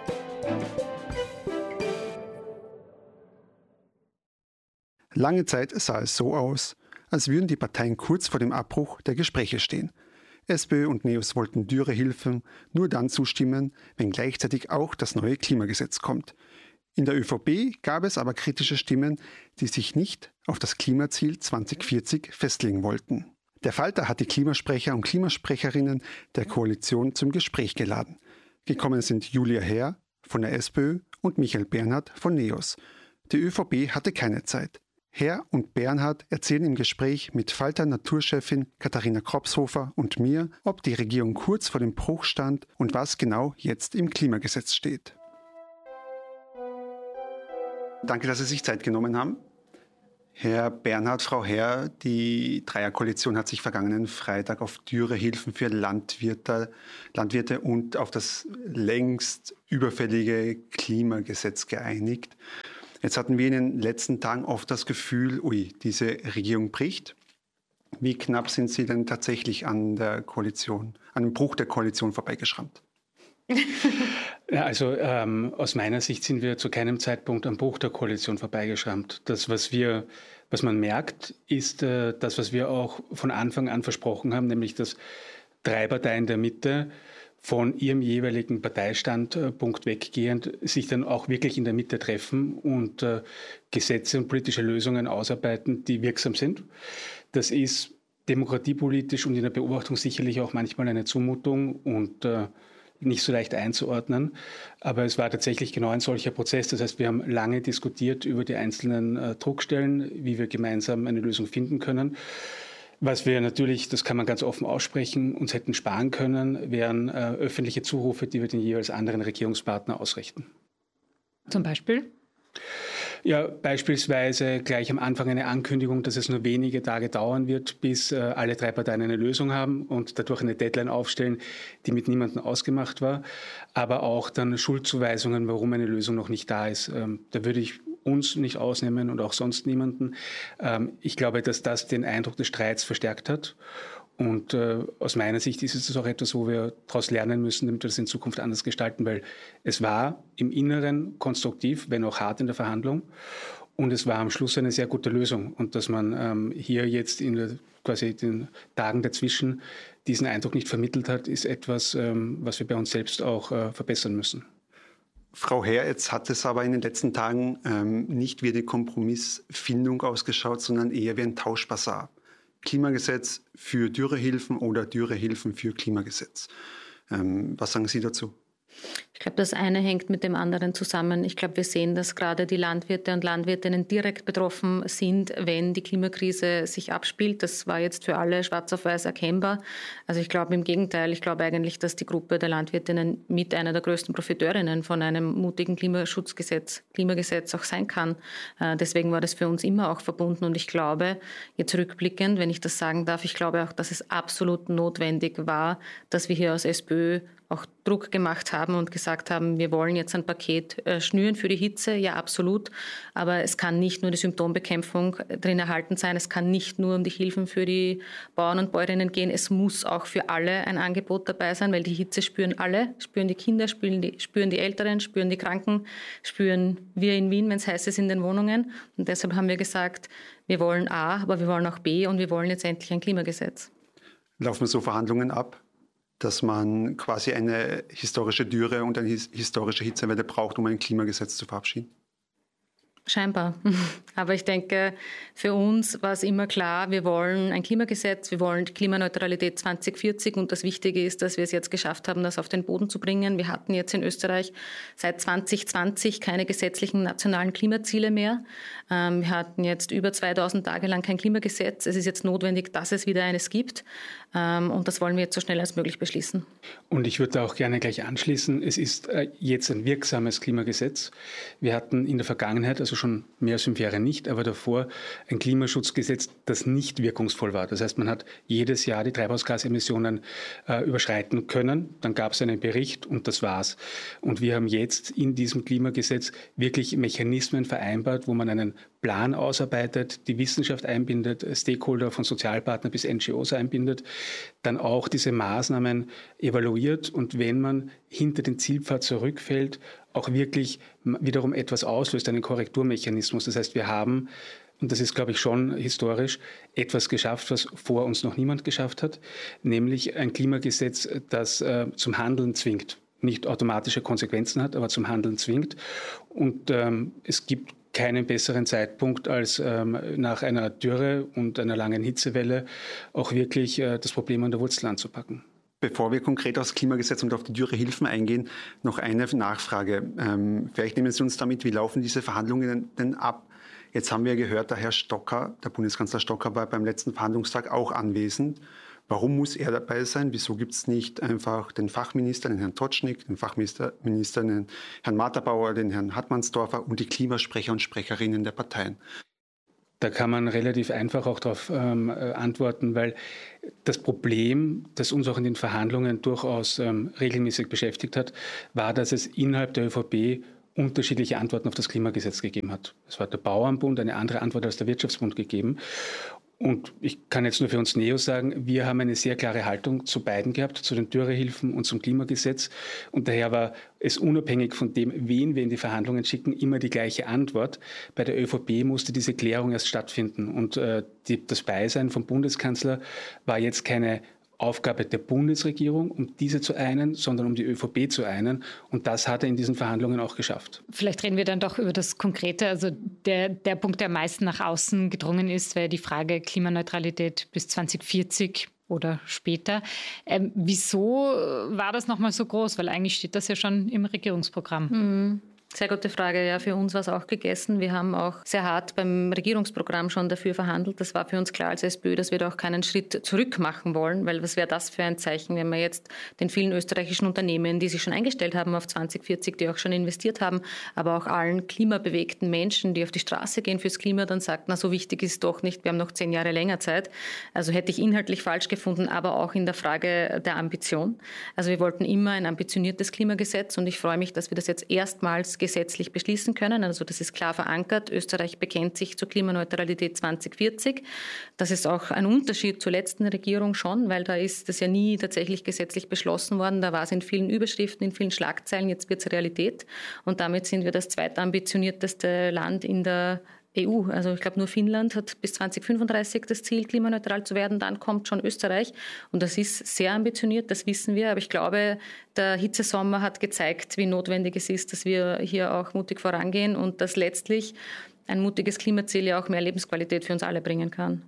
[SPEAKER 8] Lange Zeit sah es so aus, als würden die Parteien kurz vor dem Abbruch der Gespräche stehen. SPÖ und NEOS wollten Dürrehilfen nur dann zustimmen, wenn gleichzeitig auch das neue Klimagesetz kommt. In der ÖVP gab es aber kritische Stimmen, die sich nicht auf das Klimaziel zwanzig vierzig festlegen wollten. Der Falter hat die Klimasprecher und Klimasprecherinnen der Koalition zum Gespräch geladen. Gekommen sind Julia Herr von der SPÖ und Michael Bernhard von NEOS. Die ÖVP hatte keine Zeit. Herr und Bernhard erzählen im Gespräch mit Falter Naturchefin Katharina Kropshofer und mir, ob die Regierung kurz vor dem Bruch stand und was genau jetzt im Klimagesetz steht. Danke, dass Sie sich Zeit genommen haben. Herr Bernhard, Frau Herr, die Dreierkoalition hat sich vergangenen Freitag auf Dürrehilfen für Landwirte, Landwirte und auf das längst überfällige Klimagesetz geeinigt. Jetzt hatten wir in den letzten Tagen oft das Gefühl, ui, diese Regierung bricht. Wie knapp sind Sie denn tatsächlich an der Koalition, an dem Bruch der Koalition vorbeigeschrammt?
[SPEAKER 7] Ja, also ähm, aus meiner Sicht sind wir zu keinem Zeitpunkt am Bruch der Koalition vorbeigeschrammt. Das, was wir, was man merkt, ist äh, das, was wir auch von Anfang an versprochen haben, nämlich dass drei Parteien der Mitte von ihrem jeweiligen Parteistandpunkt weggehend sich dann auch wirklich in der Mitte treffen und äh, Gesetze und politische Lösungen ausarbeiten, die wirksam sind. Das ist demokratiepolitisch und in der Beobachtung sicherlich auch manchmal eine Zumutung und äh, nicht so leicht einzuordnen. Aber es war tatsächlich genau ein solcher Prozess. Das heißt, wir haben lange diskutiert über die einzelnen äh, Druckstellen, wie wir gemeinsam eine Lösung finden können. Was wir natürlich, das kann man ganz offen aussprechen, uns hätten sparen können, wären äh, öffentliche Zurufe, die wir den jeweils anderen Regierungspartner ausrichten.
[SPEAKER 9] Zum Beispiel?
[SPEAKER 7] Ja, beispielsweise gleich am Anfang eine Ankündigung, dass es nur wenige Tage dauern wird, bis äh, alle drei Parteien eine Lösung haben und dadurch eine Deadline aufstellen, die mit niemandem ausgemacht war. Aber auch dann Schuldzuweisungen, warum eine Lösung noch nicht da ist. Ähm, da würde ich uns nicht ausnehmen und auch sonst niemanden. Ähm, ich glaube, dass das den Eindruck des Streits verstärkt hat. Und äh, aus meiner Sicht ist es auch etwas, wo wir daraus lernen müssen, damit wir das in Zukunft anders gestalten, weil es war im Inneren konstruktiv, wenn auch hart in der Verhandlung. Und es war am Schluss eine sehr gute Lösung. Und dass man ähm, hier jetzt in der, quasi den Tagen dazwischen diesen Eindruck nicht vermittelt hat, ist etwas, ähm, was wir bei uns selbst auch äh, verbessern müssen.
[SPEAKER 8] Frau Herr, jetzt hat es aber in den letzten Tagen ähm, nicht wie eine Kompromissfindung ausgeschaut, sondern eher wie ein Tauschbasar. Klimagesetz für Dürrehilfen oder Dürrehilfen für Klimagesetz. Ähm, was sagen Sie dazu?
[SPEAKER 9] Ich glaube, das eine hängt mit dem anderen zusammen. Ich glaube, wir sehen, dass gerade die Landwirte und Landwirtinnen direkt betroffen sind, wenn die Klimakrise sich abspielt. Das war jetzt für alle schwarz auf weiß erkennbar. Also ich glaube im Gegenteil, ich glaube eigentlich, dass die Gruppe der Landwirtinnen mit einer der größten Profiteurinnen von einem mutigen Klimaschutzgesetz, Klimagesetz auch sein kann. Deswegen war das für uns immer auch verbunden. Und ich glaube, jetzt rückblickend, wenn ich das sagen darf, ich glaube auch, dass es absolut notwendig war, dass wir hier aus SPÖ auch Druck gemacht haben und gesagt haben, wir wollen jetzt ein Paket äh, schnüren für die Hitze. Ja, absolut. Aber es kann nicht nur die Symptombekämpfung drin erhalten sein. Es kann nicht nur um die Hilfen für die Bauern und Bäuerinnen gehen. Es muss auch für alle ein Angebot dabei sein, weil die Hitze spüren alle. Spüren die Kinder, spüren die, spüren die Älteren, spüren die Kranken, spüren wir in Wien, wenn es heiß ist in den Wohnungen. Und deshalb haben wir gesagt, wir wollen A, aber wir wollen auch B und wir wollen jetzt endlich ein Klimagesetz.
[SPEAKER 8] Laufen so Verhandlungen ab, dass man quasi eine historische Dürre und eine historische Hitzewelle braucht, um ein Klimagesetz zu verabschieden?
[SPEAKER 9] Scheinbar. Aber ich denke, für uns war es immer klar, wir wollen ein Klimagesetz, wir wollen die Klimaneutralität zwanzig vierzig und das Wichtige ist, dass wir es jetzt geschafft haben, das auf den Boden zu bringen. Wir hatten jetzt in Österreich seit zwanzig zwanzig keine gesetzlichen nationalen Klimaziele mehr. Wir hatten jetzt über zweitausend Tage lang kein Klimagesetz. Es ist jetzt notwendig, dass es wieder eines gibt und das wollen wir jetzt so schnell als möglich beschließen.
[SPEAKER 7] Und ich würde auch gerne gleich anschließen, es ist jetzt ein wirksames Klimagesetz. Wir hatten in der Vergangenheit, also schon mehr als fünf Jahre nicht, aber davor ein Klimaschutzgesetz, das nicht wirkungsvoll war. Das heißt, man hat jedes Jahr die Treibhausgasemissionen äh, überschreiten können. Dann gab es einen Bericht und das war's. Und wir haben jetzt in diesem Klimagesetz wirklich Mechanismen vereinbart, wo man einen Plan ausarbeitet, die Wissenschaft einbindet, Stakeholder von Sozialpartnern bis N G Os einbindet, dann auch diese Maßnahmen evaluiert und wenn man hinter den Zielpfad zurückfällt, auch wirklich wiederum etwas auslöst, einen Korrekturmechanismus. Das heißt, wir haben, und das ist, glaube ich, schon historisch, etwas geschafft, was vor uns noch niemand geschafft hat, nämlich ein Klimagesetz, das äh, zum Handeln zwingt. Nicht automatische Konsequenzen hat, aber zum Handeln zwingt. Und ähm, es gibt keinen besseren Zeitpunkt, als ähm, nach einer Dürre und einer langen Hitzewelle auch wirklich äh, das Problem an der Wurzel anzupacken.
[SPEAKER 8] Bevor wir konkret aufs Klimagesetz und auf die Dürrehilfen eingehen, noch eine Nachfrage. Ähm, vielleicht nehmen Sie uns damit, wie laufen diese Verhandlungen denn ab? Jetzt haben wir gehört, der Herr Stocker, der Bundeskanzler Stocker, war beim letzten Verhandlungstag auch anwesend. Warum muss er dabei sein? Wieso gibt es nicht einfach den Fachminister, den Herrn Totschnig, den Fachminister, Minister, den Herrn Matterbauer, den Herrn Hartmannsdorfer und die Klimasprecher und Sprecherinnen der Parteien?
[SPEAKER 7] Da kann man relativ einfach auch darauf ähm, antworten, weil das Problem, das uns auch in den Verhandlungen durchaus ähm, regelmäßig beschäftigt hat, war, dass es innerhalb der ÖVP unterschiedliche Antworten auf das Klimagesetz gegeben hat. Es hat der Bauernbund eine andere Antwort als der Wirtschaftsbund gegeben. Und ich kann jetzt nur für uns NEOS sagen, wir haben eine sehr klare Haltung zu beiden gehabt, zu den Dürrehilfen und zum Klimagesetz. Und daher war es unabhängig von dem, wen wir in die Verhandlungen schicken, immer die gleiche Antwort. Bei der ÖVP musste diese Klärung erst stattfinden. Und äh, die, das Beisein vom Bundeskanzler war jetzt keine Aufgabe der Bundesregierung, um diese zu einen, sondern um die ÖVP zu einen. Und das hat er in diesen Verhandlungen auch geschafft.
[SPEAKER 9] Vielleicht reden wir dann doch über das Konkrete. Also der, der Punkt, der am meisten nach außen gedrungen ist, wäre die Frage Klimaneutralität bis zwanzig vierzig oder später. Ähm, wieso war das nochmal so groß? Weil eigentlich steht das ja schon im Regierungsprogramm. Mhm. Sehr gute Frage. Ja, für uns war es auch gegessen. Wir haben auch sehr hart beim Regierungsprogramm schon dafür verhandelt. Das war für uns klar als SPÖ, dass wir da auch keinen Schritt zurück machen wollen, weil was wäre das für ein Zeichen, wenn man jetzt den vielen österreichischen Unternehmen, die sich schon eingestellt haben auf zwanzig vierzig, die auch schon investiert haben, aber auch allen klimabewegten Menschen, die auf die Straße gehen fürs Klima, dann sagt, na, so wichtig ist es doch nicht, wir haben noch zehn Jahre länger Zeit. Also hätte ich inhaltlich falsch gefunden, aber auch in der Frage der Ambition. Also wir wollten immer ein ambitioniertes Klimagesetz und ich freue mich, dass wir das jetzt erstmals gesetzlich beschließen können. Also das ist klar verankert. Österreich bekennt sich zur Klimaneutralität zwanzig vierzig. Das ist auch ein Unterschied zur letzten Regierung schon, weil da ist das ja nie tatsächlich gesetzlich beschlossen worden. Da war es in vielen Überschriften, in vielen Schlagzeilen. Jetzt wird es Realität. Und damit sind wir das zweitambitionierteste Land in der E U. Also ich glaube, nur Finnland hat bis zwanzig fünfunddreißig das Ziel, klimaneutral zu werden. Dann kommt schon Österreich. Und das ist sehr ambitioniert, das wissen wir. Aber ich glaube, der Hitzesommer hat gezeigt, wie notwendig es ist, dass wir hier auch mutig vorangehen und dass letztlich ein mutiges Klimaziel ja auch mehr Lebensqualität für uns alle bringen kann.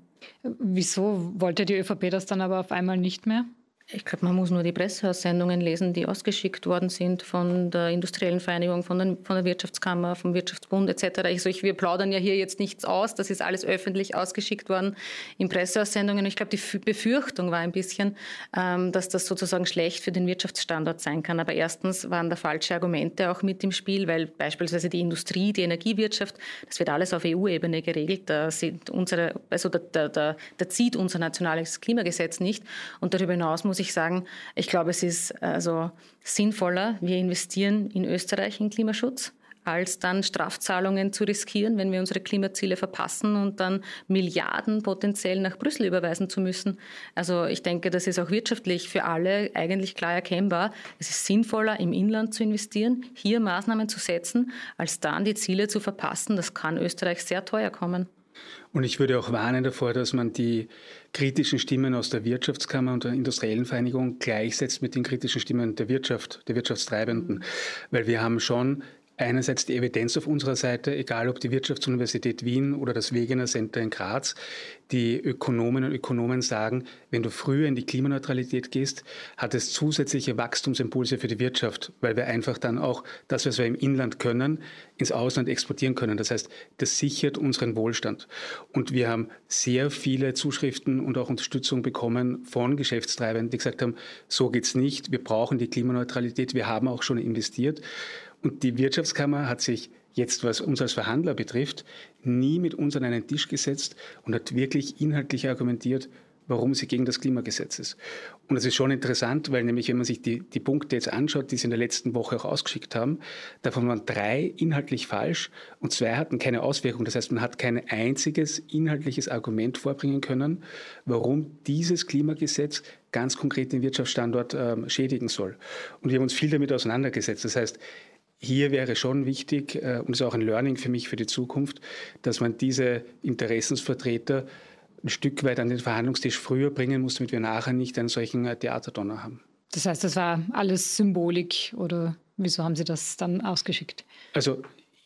[SPEAKER 10] Wieso wollte die ÖVP das dann aber auf einmal nicht mehr?
[SPEAKER 9] Ich glaube, man muss nur die Presseaussendungen lesen, die ausgeschickt worden sind von der Industriellen Vereinigung, von, den, von der Wirtschaftskammer, vom Wirtschaftsbund et cetera. Also ich, wir plaudern ja hier jetzt nichts aus, das ist alles öffentlich ausgeschickt worden in Presseaussendungen. Ich glaube, die Befürchtung war ein bisschen, ähm, dass das sozusagen schlecht für den Wirtschaftsstandort sein kann. Aber erstens waren da falsche Argumente auch mit im Spiel, weil beispielsweise die Industrie, die Energiewirtschaft, das wird alles auf E U-Ebene geregelt. Da, sind unsere, also da, da, da, da zieht unser nationales Klimagesetz nicht. Und darüber hinaus muss ich sagen, ich glaube, es ist also sinnvoller, wir investieren in Österreich in Klimaschutz, als dann Strafzahlungen zu riskieren, wenn wir unsere Klimaziele verpassen und dann Milliarden potenziell nach Brüssel überweisen zu müssen. Also ich denke, das ist auch wirtschaftlich für alle eigentlich klar erkennbar. Es ist sinnvoller, im Inland zu investieren, hier Maßnahmen zu setzen, als dann die Ziele zu verpassen. Das kann Österreich sehr teuer kommen.
[SPEAKER 7] Und ich würde auch warnen davor, dass man die kritischen Stimmen aus der Wirtschaftskammer und der Industriellen Vereinigung gleichsetzt mit den kritischen Stimmen der Wirtschaft, der Wirtschaftstreibenden. Weil wir haben schon einerseits die Evidenz auf unserer Seite, egal ob die Wirtschaftsuniversität Wien oder das Wegener Center in Graz. Die Ökonomen und Ökonomen sagen, wenn du früher in die Klimaneutralität gehst, hat es zusätzliche Wachstumsimpulse für die Wirtschaft, weil wir einfach dann auch das, was wir im Inland können, ins Ausland exportieren können. Das heißt, das sichert unseren Wohlstand. Und wir haben sehr viele Zuschriften und auch Unterstützung bekommen von Geschäftstreibenden, die gesagt haben, so geht's nicht, wir brauchen die Klimaneutralität, wir haben auch schon investiert. Und die Wirtschaftskammer hat sich jetzt, was uns als Verhandler betrifft, nie mit uns an einen Tisch gesetzt und hat wirklich inhaltlich argumentiert, warum sie gegen das Klimagesetz ist. Und das ist schon interessant, weil nämlich, wenn man sich die, die Punkte jetzt anschaut, die sie in der letzten Woche auch ausgeschickt haben, davon waren drei inhaltlich falsch und zwei hatten keine Auswirkung. Das heißt, man hat kein einziges inhaltliches Argument vorbringen können, warum dieses Klimagesetz ganz konkret den Wirtschaftsstandort äh, schädigen soll. Und wir haben uns viel damit auseinandergesetzt. Das heißt, hier wäre schon wichtig, äh, und das ist auch ein Learning für mich für die Zukunft, dass man diese Interessensvertreter ein Stück weit an den Verhandlungstisch früher bringen muss, damit wir nachher nicht einen solchen äh, Theaterdonner haben.
[SPEAKER 10] Das heißt, das war alles Symbolik oder wieso haben Sie das dann ausgeschickt?
[SPEAKER 7] Also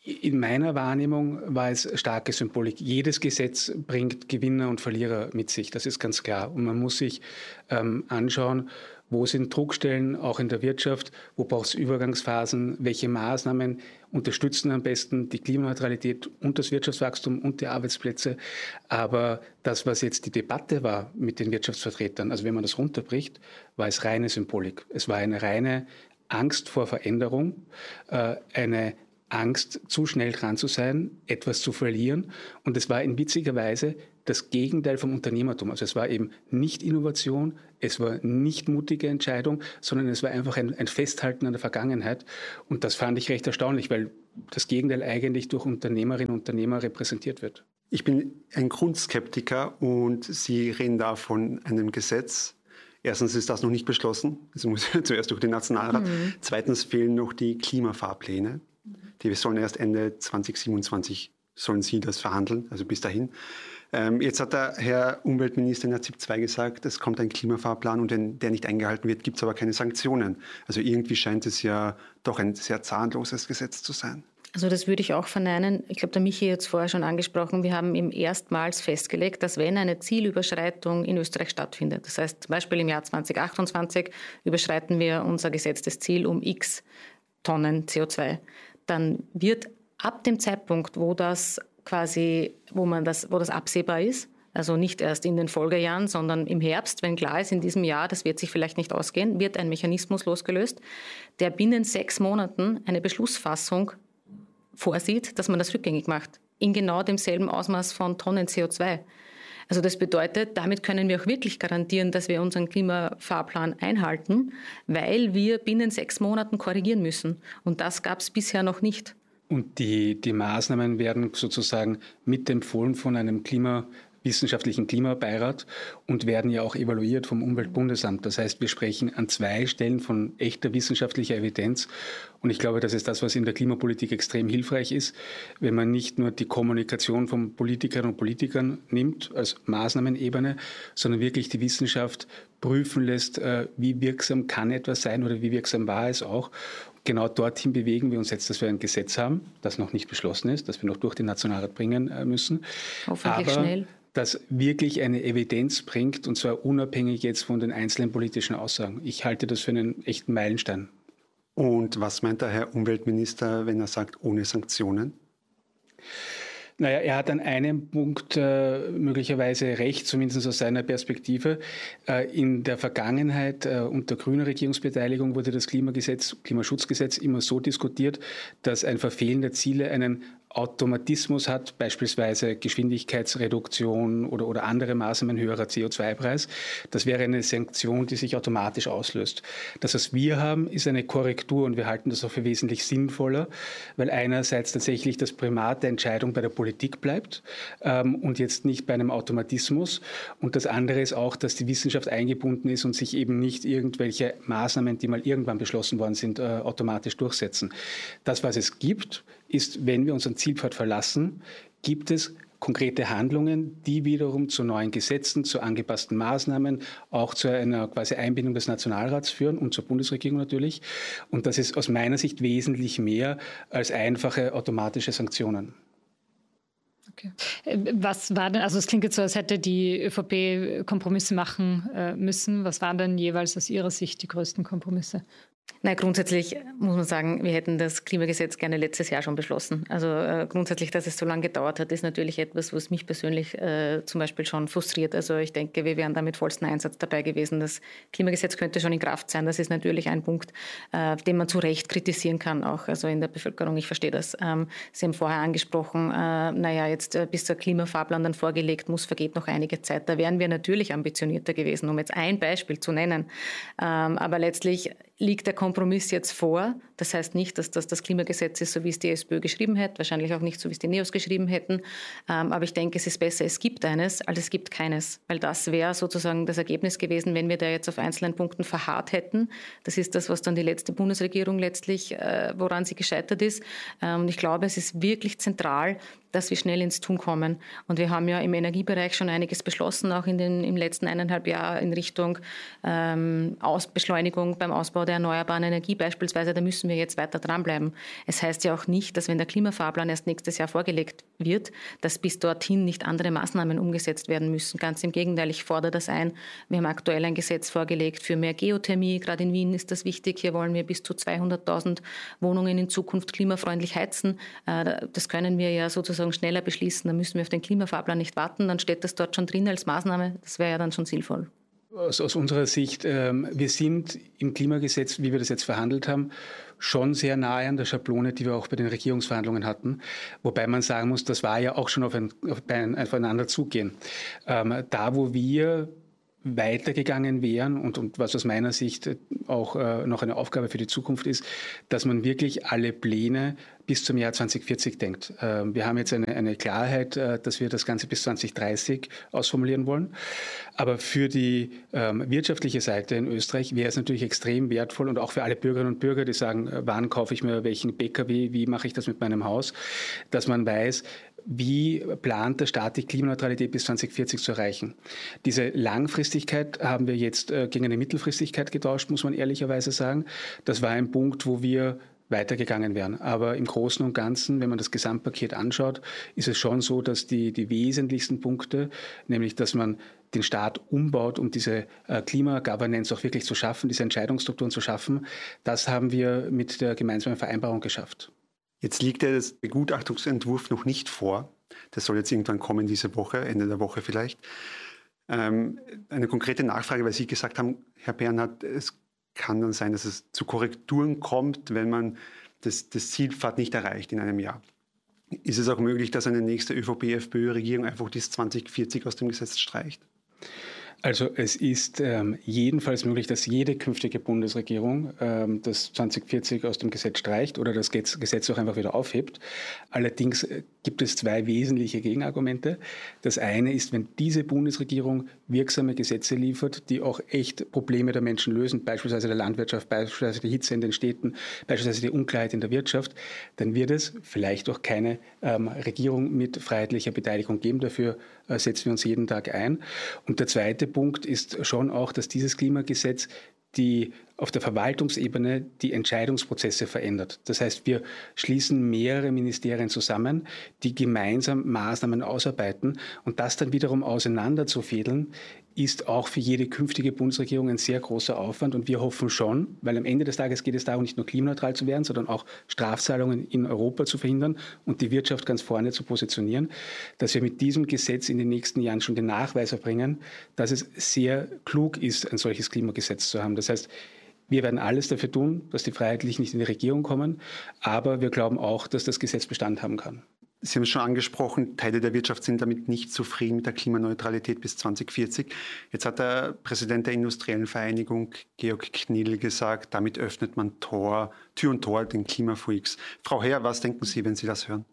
[SPEAKER 7] In meiner Wahrnehmung war es starke Symbolik. Jedes Gesetz bringt Gewinner und Verlierer mit sich, das ist ganz klar. Und man muss sich ähm, anschauen, wo sind Druckstellen, auch in der Wirtschaft, wo braucht es Übergangsphasen, welche Maßnahmen unterstützen am besten die Klimaneutralität und das Wirtschaftswachstum und die Arbeitsplätze. Aber das, was jetzt die Debatte war mit den Wirtschaftsvertretern, also wenn man das runterbricht, war es reine Symbolik. Es war eine reine Angst vor Veränderung, äh, eine Angst, zu schnell dran zu sein, etwas zu verlieren. Und es war in witziger Weise das Gegenteil vom Unternehmertum. Also es war eben nicht Innovation, es war nicht mutige Entscheidung, sondern es war einfach ein, ein Festhalten an der Vergangenheit. Und das fand ich recht erstaunlich, weil das Gegenteil eigentlich durch Unternehmerinnen und Unternehmer repräsentiert wird.
[SPEAKER 8] Ich bin ein Grundskeptiker und Sie reden da von einem Gesetz. Erstens ist das noch nicht beschlossen, das muss zuerst durch den Nationalrat. Mhm. Zweitens fehlen noch die Klimafahrpläne. Die sollen erst Ende zwanzig siebenundzwanzig sollen Sie das verhandeln, also bis dahin. Ähm, jetzt hat der Herr Umweltminister in der Z I P zwei gesagt, es kommt ein Klimafahrplan und wenn der nicht eingehalten wird, gibt es aber keine Sanktionen. Also irgendwie scheint es ja doch ein sehr zahnloses Gesetz zu sein.
[SPEAKER 9] Also das würde ich auch verneinen. Ich glaube, der Michi hat es vorher schon angesprochen. Wir haben ihm erstmals festgelegt, dass wenn eine Zielüberschreitung in Österreich stattfindet, das heißt zum Beispiel im Jahr zwanzig achtundzwanzig überschreiten wir unser gesetztes Ziel um x Tonnen C O zwei, dann wird ab dem Zeitpunkt, wo das quasi, wo man das, wo das absehbar ist, also nicht erst in den Folgejahren, sondern im Herbst, wenn klar ist, in diesem Jahr, das wird sich vielleicht nicht ausgehen, wird ein Mechanismus losgelöst, der binnen sechs Monaten eine Beschlussfassung vorsieht, dass man das rückgängig macht, in genau demselben Ausmaß von Tonnen C O zwei. Also das bedeutet, damit können wir auch wirklich garantieren, dass wir unseren Klimafahrplan einhalten, weil wir binnen sechs Monaten korrigieren müssen. Und das gab es bisher noch nicht.
[SPEAKER 7] Und die, die Maßnahmen werden sozusagen mitempfohlen von einem Klima wissenschaftlichen Klimabeirat und werden ja auch evaluiert vom Umweltbundesamt. Das heißt, wir sprechen an zwei Stellen von echter wissenschaftlicher Evidenz. Und ich glaube, das ist das, was in der Klimapolitik extrem hilfreich ist, wenn man nicht nur die Kommunikation von Politikerinnen und Politikern nimmt als Maßnahmenebene, sondern wirklich die Wissenschaft prüfen lässt, wie wirksam kann etwas sein oder wie wirksam war es auch. Genau dorthin bewegen wir uns jetzt, dass wir ein Gesetz haben, das noch nicht beschlossen ist, das wir noch durch den Nationalrat bringen müssen.
[SPEAKER 9] Hoffentlich
[SPEAKER 7] Aber
[SPEAKER 9] schnell.
[SPEAKER 7] Das wirklich eine Evidenz bringt, und zwar unabhängig jetzt von den einzelnen politischen Aussagen. Ich halte das für einen echten Meilenstein.
[SPEAKER 8] Und was meint der Herr Umweltminister, wenn er sagt, ohne Sanktionen?
[SPEAKER 7] Naja, er hat an einem Punkt äh, möglicherweise recht, zumindest aus seiner Perspektive. Äh, in der Vergangenheit äh, unter grüner Regierungsbeteiligung wurde das Klimagesetz, Klimaschutzgesetz immer so diskutiert, dass ein Verfehlen der Ziele einen Automatismus hat, beispielsweise Geschwindigkeitsreduktion oder, oder andere Maßnahmen, höherer C O zwei Preis. Das wäre eine Sanktion, die sich automatisch auslöst. Das, was wir haben, ist eine Korrektur und wir halten das auch für wesentlich sinnvoller, weil einerseits tatsächlich das Primat der Entscheidung bei der Politik bleibt ähm, und jetzt nicht bei einem Automatismus. Und das andere ist auch, dass die Wissenschaft eingebunden ist und sich eben nicht irgendwelche Maßnahmen, die mal irgendwann beschlossen worden sind, äh, automatisch durchsetzen. Das, was es gibt, ist, wenn wir unseren Zielpfad verlassen, gibt es konkrete Handlungen, die wiederum zu neuen Gesetzen, zu angepassten Maßnahmen, auch zu einer quasi Einbindung des Nationalrats führen und zur Bundesregierung natürlich. Und das ist aus meiner Sicht wesentlich mehr als einfache automatische Sanktionen.
[SPEAKER 10] Okay. Was war denn, also es klingt jetzt so, als hätte die ÖVP Kompromisse machen äh, müssen. Was waren denn jeweils aus Ihrer Sicht die größten Kompromisse?
[SPEAKER 9] Na, grundsätzlich muss man sagen, wir hätten das Klimagesetz gerne letztes Jahr schon beschlossen. Also äh, grundsätzlich, dass es so lange gedauert hat, ist natürlich etwas, was mich persönlich äh, zum Beispiel schon frustriert. Also ich denke, wir wären da mit vollstem Einsatz dabei gewesen. Das Klimagesetz könnte schon in Kraft sein. Das ist natürlich ein Punkt, äh, den man zu Recht kritisieren kann, auch also in der Bevölkerung. Ich verstehe das. Ähm, Sie haben vorher angesprochen, äh, naja, jetzt äh, bis der Klimafahrplan dann vorgelegt muss, vergeht noch einige Zeit. Da wären wir natürlich ambitionierter gewesen, um jetzt ein Beispiel zu nennen. Ähm, aber letztlich liegt der Kompromiss jetzt vor. Das heißt nicht, dass das das Klimagesetz ist, so wie es die SPÖ geschrieben hätte, wahrscheinlich auch nicht so, wie es die Neos geschrieben hätten. Ähm, aber ich denke, es ist besser, es gibt eines, als es gibt keines. Weil das wäre sozusagen das Ergebnis gewesen, wenn wir da jetzt auf einzelnen Punkten verharrt hätten. Das ist das, was dann die letzte Bundesregierung letztlich, äh, woran sie gescheitert ist. Ähm, und ich glaube, es ist wirklich zentral, dass wir schnell ins Tun kommen. Und wir haben ja im Energiebereich schon einiges beschlossen, auch in den, im letzten eineinhalb Jahr in Richtung ähm, Ausbeschleunigung beim Ausbau der erneuerbaren Energie beispielsweise. Da müssen wir jetzt weiter dranbleiben. Es heißt ja auch nicht, dass wenn der Klimafahrplan erst nächstes Jahr vorgelegt wird, dass bis dorthin nicht andere Maßnahmen umgesetzt werden müssen. Ganz im Gegenteil, ich fordere das ein. Wir haben aktuell ein Gesetz vorgelegt für mehr Geothermie. Gerade in Wien ist das wichtig. Hier wollen wir bis zu zweihunderttausend Wohnungen in Zukunft klimafreundlich heizen. Das können wir ja sozusagen schneller beschließen. Da müssen wir auf den Klimafahrplan nicht warten. Dann steht das dort schon drin als Maßnahme. Das wäre ja dann schon sinnvoll.
[SPEAKER 7] Aus, aus unserer Sicht, ähm, wir sind im Klimagesetz, wie wir das jetzt verhandelt haben, schon sehr nahe an der Schablone, die wir auch bei den Regierungsverhandlungen hatten. Wobei man sagen muss, das war ja auch schon auf ein, auf ein, aufeinander zugehen. Ähm, da, wo wir weitergegangen wären und, und was aus meiner Sicht auch äh, noch eine Aufgabe für die Zukunft ist, dass man wirklich alle Pläne bis zum Jahr zwanzig vierzig denkt. Äh, wir haben jetzt eine, eine Klarheit, äh, dass wir das Ganze bis zwanzig dreißig ausformulieren wollen. Aber für die ähm, wirtschaftliche Seite in Österreich wäre es natürlich extrem wertvoll und auch für alle Bürgerinnen und Bürger, die sagen, äh, wann kaufe ich mir welchen B K W, wie mache ich das mit meinem Haus, dass man weiß, wie plant der Staat, die Klimaneutralität bis zwanzig vierzig zu erreichen? Diese Langfristigkeit haben wir jetzt äh, gegen eine Mittelfristigkeit getauscht, muss man ehrlicherweise sagen. Das war ein Punkt, wo wir weitergegangen wären. Aber im Großen und Ganzen, wenn man das Gesamtpaket anschaut, ist es schon so, dass die, die wesentlichsten Punkte, nämlich dass man den Staat umbaut, um diese äh, Klima-Governance auch wirklich zu schaffen, diese Entscheidungsstrukturen zu schaffen, das haben wir mit der gemeinsamen Vereinbarung geschafft.
[SPEAKER 8] Jetzt liegt ja das Begutachtungsentwurf noch nicht vor. Das soll jetzt irgendwann kommen diese Woche, Ende der Woche vielleicht. Ähm, eine konkrete Nachfrage, weil Sie gesagt haben, Herr Bernhard, es kann dann sein, dass es zu Korrekturen kommt, wenn man das, das Zielpfad nicht erreicht in einem Jahr. Ist es auch möglich, dass eine nächste ÖVP F P Ö-Regierung einfach das zwanzig vierzig aus dem Gesetz streicht?
[SPEAKER 7] Also es ist ähm, jedenfalls möglich, dass jede künftige Bundesregierung ähm, das zwanzig vierzig aus dem Gesetz streicht oder das Gesetz auch einfach wieder aufhebt. Allerdings äh, gibt es zwei wesentliche Gegenargumente. Das eine ist, wenn diese Bundesregierung wirksame Gesetze liefert, die auch echt Probleme der Menschen lösen, beispielsweise der Landwirtschaft, beispielsweise die Hitze in den Städten, beispielsweise die Unklarheit in der Wirtschaft, dann wird es vielleicht auch keine ähm, Regierung mit freiheitlicher Beteiligung geben. Dafür äh, setzen wir uns jeden Tag ein. Und der zweite Punkt ist schon auch, dass dieses Klimagesetz die auf der Verwaltungsebene die Entscheidungsprozesse verändert. Das heißt, wir schließen mehrere Ministerien zusammen, die gemeinsam Maßnahmen ausarbeiten und das dann wiederum auseinanderzufädeln, ist auch für jede künftige Bundesregierung ein sehr großer Aufwand und wir hoffen schon, weil am Ende des Tages geht es darum, nicht nur klimaneutral zu werden, sondern auch Strafzahlungen in Europa zu verhindern und die Wirtschaft ganz vorne zu positionieren, dass wir mit diesem Gesetz in den nächsten Jahren schon den Nachweis erbringen, dass es sehr klug ist, ein solches Klimagesetz zu haben. Das heißt, wir werden alles dafür tun, dass die Freiheitlichen nicht in die Regierung kommen, aber wir glauben auch, dass das Gesetz Bestand haben kann.
[SPEAKER 8] Sie haben es schon angesprochen, Teile der Wirtschaft sind damit nicht zufrieden mit der Klimaneutralität bis zwanzig vierzig. Jetzt hat der Präsident der Industriellen Vereinigung, Georg Knill, gesagt, damit öffnet man Tor, Tür und Tor den Klimafreaks. Frau Heer, was denken Sie, wenn Sie das hören?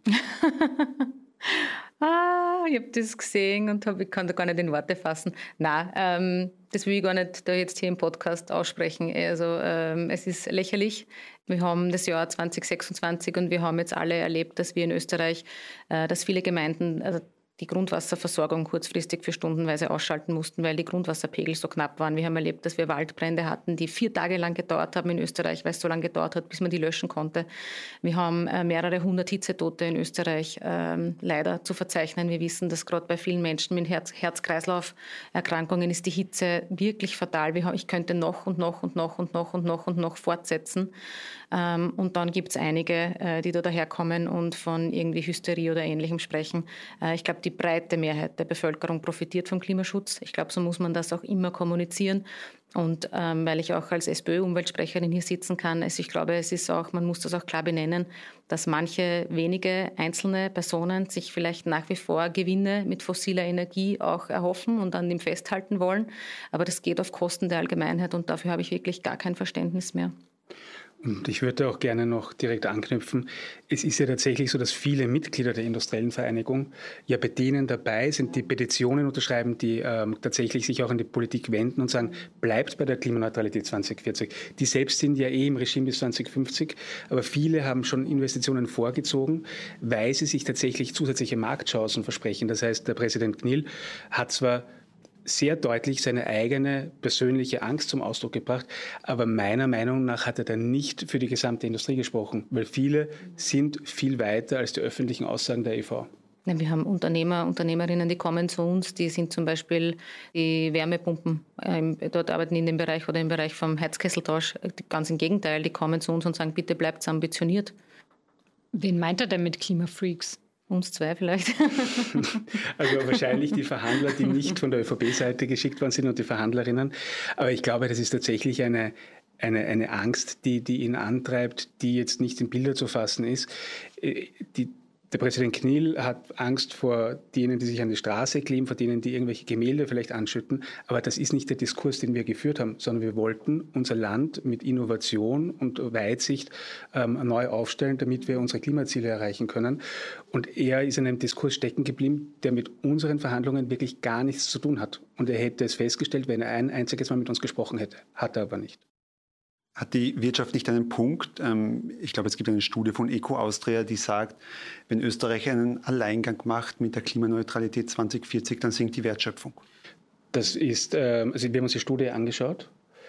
[SPEAKER 9] ah, ich habe das gesehen und hab, ich kann da gar nicht in Worte fassen. Nein, ähm, das will ich gar nicht da jetzt hier im Podcast aussprechen. Also ähm, es ist lächerlich. Wir haben das Jahr zwanzig sechsundzwanzig und wir haben jetzt alle erlebt, dass wir in Österreich, äh, dass viele Gemeinden also die Grundwasserversorgung kurzfristig für stundenweise ausschalten mussten, weil die Grundwasserpegel so knapp waren. Wir haben erlebt, dass wir Waldbrände hatten, die vier Tage lang gedauert haben in Österreich, weil es so lange gedauert hat, bis man die löschen konnte. Wir haben äh, mehrere hundert Hitzetote in Österreich ähm, leider zu verzeichnen. Wir wissen, dass gerade bei vielen Menschen mit Herz- Herz-Kreislauf-Erkrankungen ist die Hitze wirklich fatal. Wir haben, ich könnte noch und noch und noch und noch und noch und noch fortsetzen. Ähm, und dann gibt es einige, äh, die da daherkommen und von irgendwie Hysterie oder Ähnlichem sprechen. Äh, ich glaube, die breite Mehrheit der Bevölkerung profitiert vom Klimaschutz. Ich glaube, so muss man das auch immer kommunizieren. Und ähm, weil ich auch als SPÖ-Umweltsprecherin hier sitzen kann, also ich glaube, es ist auch, man muss das auch klar benennen, dass manche wenige einzelne Personen sich vielleicht nach wie vor Gewinne mit fossiler Energie auch erhoffen und an dem festhalten wollen. Aber das geht auf Kosten der Allgemeinheit und dafür habe ich wirklich gar kein Verständnis mehr.
[SPEAKER 7] Und ich würde auch gerne noch direkt anknüpfen. Es ist ja tatsächlich so, dass viele Mitglieder der Industriellen Vereinigung ja bei denen dabei sind, die Petitionen unterschreiben, die ähm, tatsächlich sich auch an die Politik wenden und sagen, bleibt bei der Klimaneutralität zwanzig vierzig. Die selbst sind ja eh im Regime bis zwanzig fünfzig, aber viele haben schon Investitionen vorgezogen, weil sie sich tatsächlich zusätzliche Marktchancen versprechen. Das heißt, der Präsident Knill hat zwar sehr deutlich seine eigene persönliche Angst zum Ausdruck gebracht. Aber meiner Meinung nach hat er dann nicht für die gesamte Industrie gesprochen, weil viele sind viel weiter als die öffentlichen Aussagen der E V.
[SPEAKER 9] Wir haben Unternehmer, Unternehmerinnen, die kommen zu uns, die sind zum Beispiel die Wärmepumpen, äh, dort arbeiten in dem Bereich oder im Bereich vom Heizkesseltausch. Ganz im Gegenteil, die kommen zu uns und sagen, bitte bleibt ambitioniert.
[SPEAKER 10] Wen meint er denn mit Klimafreaks?
[SPEAKER 9] Uns zwei vielleicht.
[SPEAKER 7] Also wahrscheinlich die Verhandler, die nicht von der ÖVP-Seite geschickt worden sind und die Verhandlerinnen. Aber ich glaube, das ist tatsächlich eine, eine, eine Angst, die, die ihn antreibt, die jetzt nicht in Bilder zu fassen ist. Die, der Präsident Knill hat Angst vor denen, die sich an die Straße kleben, vor denen, die irgendwelche Gemälde vielleicht anschütten. Aber das ist nicht der Diskurs, den wir geführt haben, sondern wir wollten unser Land mit Innovation und Weitsicht ähm, neu aufstellen, damit wir unsere Klimaziele erreichen können. Und er ist in einem Diskurs stecken geblieben, der mit unseren Verhandlungen wirklich gar nichts zu tun hat. Und er hätte es festgestellt, wenn er ein einziges Mal mit uns gesprochen hätte. Hat er aber nicht.
[SPEAKER 8] Hat die Wirtschaft nicht einen Punkt? Ich glaube, es gibt eine Studie von Eco Austria, die sagt, wenn Österreich einen Alleingang macht mit der Klimaneutralität zwanzig vierzig, dann sinkt die Wertschöpfung.
[SPEAKER 7] Das ist, also wir haben uns die Studie angeschaut.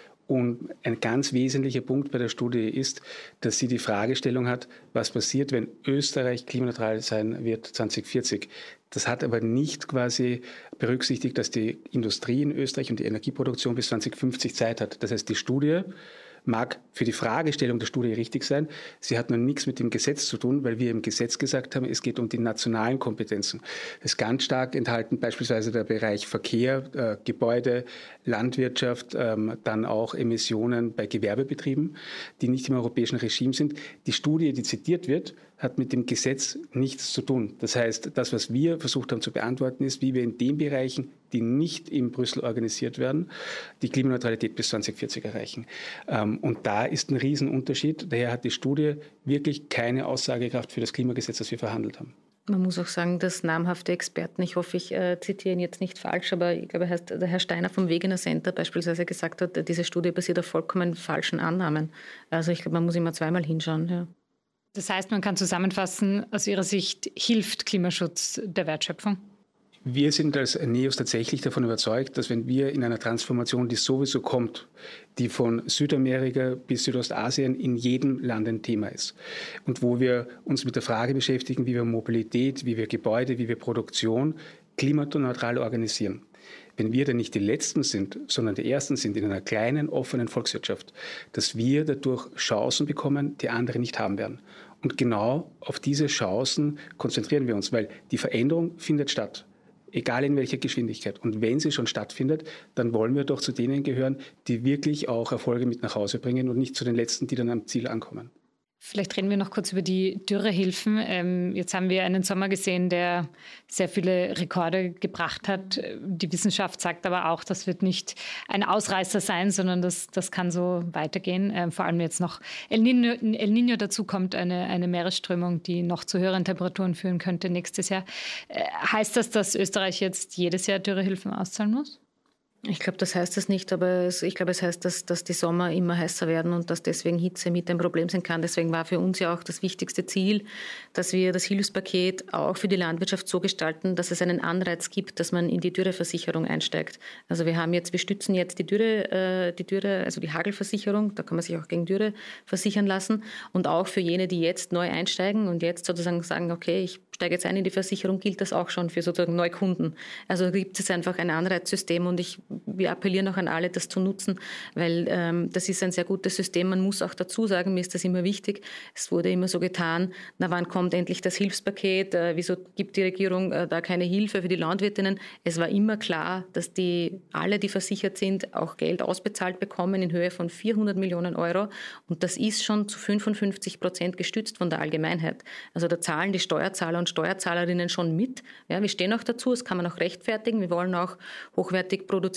[SPEAKER 7] Und ein ganz wesentlicher Punkt bei der Studie ist, dass sie die Fragestellung hat, was passiert, wenn Österreich klimaneutral sein wird zwanzig vierzig. Das hat aber nicht quasi berücksichtigt, dass die Industrie in Österreich und die Energieproduktion bis zwanzig fünfzig Zeit hat. Das heißt, die Studie mag für die Fragestellung der Studie richtig sein. Sie hat noch nichts mit dem Gesetz zu tun, weil wir im Gesetz gesagt haben, es geht um die nationalen Kompetenzen. Das ist ganz stark enthalten, beispielsweise der Bereich Verkehr, äh, Gebäude, Landwirtschaft, ähm, dann auch Emissionen bei Gewerbebetrieben, die nicht im europäischen Regime sind. Die Studie, die zitiert wird, hat mit dem Gesetz nichts zu tun. Das heißt, das, was wir versucht haben zu beantworten, ist, wie wir in den Bereichen, die nicht in Brüssel organisiert werden, die Klimaneutralität bis zwanzig vierzig erreichen. Und da ist ein Riesenunterschied. Daher hat die Studie wirklich keine Aussagekraft für das Klimagesetz, das wir verhandelt haben.
[SPEAKER 9] Man muss auch sagen, dass namhafte Experten, ich hoffe, ich äh, zitiere ihn jetzt nicht falsch, aber ich glaube, heißt, der Herr Steiner vom Wegener Center beispielsweise gesagt hat, diese Studie basiert auf vollkommen falschen Annahmen. Also ich glaube, man muss immer zweimal hinschauen. Ja.
[SPEAKER 10] Das heißt, man kann zusammenfassen, aus Ihrer Sicht hilft Klimaschutz der Wertschöpfung?
[SPEAKER 7] Wir sind als NEOS tatsächlich davon überzeugt, dass wenn wir in einer Transformation, die sowieso kommt, die von Südamerika bis Südostasien in jedem Land ein Thema ist und wo wir uns mit der Frage beschäftigen, wie wir Mobilität, wie wir Gebäude, wie wir Produktion klimaneutral organisieren. Wenn wir dann nicht die Letzten sind, sondern die Ersten sind in einer kleinen, offenen Volkswirtschaft, dass wir dadurch Chancen bekommen, die andere nicht haben werden. Und genau auf diese Chancen konzentrieren wir uns, weil die Veränderung findet statt, egal in welcher Geschwindigkeit. Und wenn sie schon stattfindet, dann wollen wir doch zu denen gehören, die wirklich auch Erfolge mit nach Hause bringen und nicht zu den Letzten, die dann am Ziel ankommen.
[SPEAKER 10] Vielleicht reden wir noch kurz über die Dürrehilfen. Ähm, jetzt haben wir einen Sommer gesehen, der sehr viele Rekorde gebracht hat. Die Wissenschaft sagt aber auch, das wird nicht ein Ausreißer sein, sondern das, das kann so weitergehen. Ähm, vor allem jetzt noch El Niño, El Niño dazu kommt, eine, eine Meeresströmung, die noch zu höheren Temperaturen führen könnte nächstes Jahr. Äh, heißt das, dass Österreich jetzt jedes Jahr Dürrehilfen auszahlen muss?
[SPEAKER 9] Ich glaube, das heißt es nicht, aber es, ich glaube, es heißt, dass, dass die Sommer immer heißer werden und dass deswegen Hitze mit ein Problem sein kann. Deswegen war für uns ja auch das wichtigste Ziel, dass wir das Hilfspaket auch für die Landwirtschaft so gestalten, dass es einen Anreiz gibt, dass man in die Dürreversicherung einsteigt. Also wir haben jetzt, wir stützen jetzt die Dürre, äh, die Dürre, also die Hagelversicherung, da kann man sich auch gegen Dürre versichern lassen. Und auch für jene, die jetzt neu einsteigen und jetzt sozusagen sagen, okay, ich steige jetzt ein in die Versicherung, gilt das auch schon für sozusagen Neukunden. Also gibt es einfach ein Anreizsystem und ich wir appellieren auch an alle, das zu nutzen, weil ähm, das ist ein sehr gutes System. Man muss auch dazu sagen, mir ist das immer wichtig, es wurde immer so getan, na wann kommt endlich das Hilfspaket, äh, wieso gibt die Regierung äh, da keine Hilfe für die Landwirtinnen? Es war immer klar, dass die alle, die versichert sind, auch Geld ausbezahlt bekommen in Höhe von vierhundert Millionen Euro und das ist schon zu fünfundfünfzig Prozent gestützt von der Allgemeinheit. Also da zahlen die Steuerzahler und Steuerzahlerinnen schon mit. Ja, wir stehen auch dazu, das kann man auch rechtfertigen. Wir wollen auch hochwertig produzierte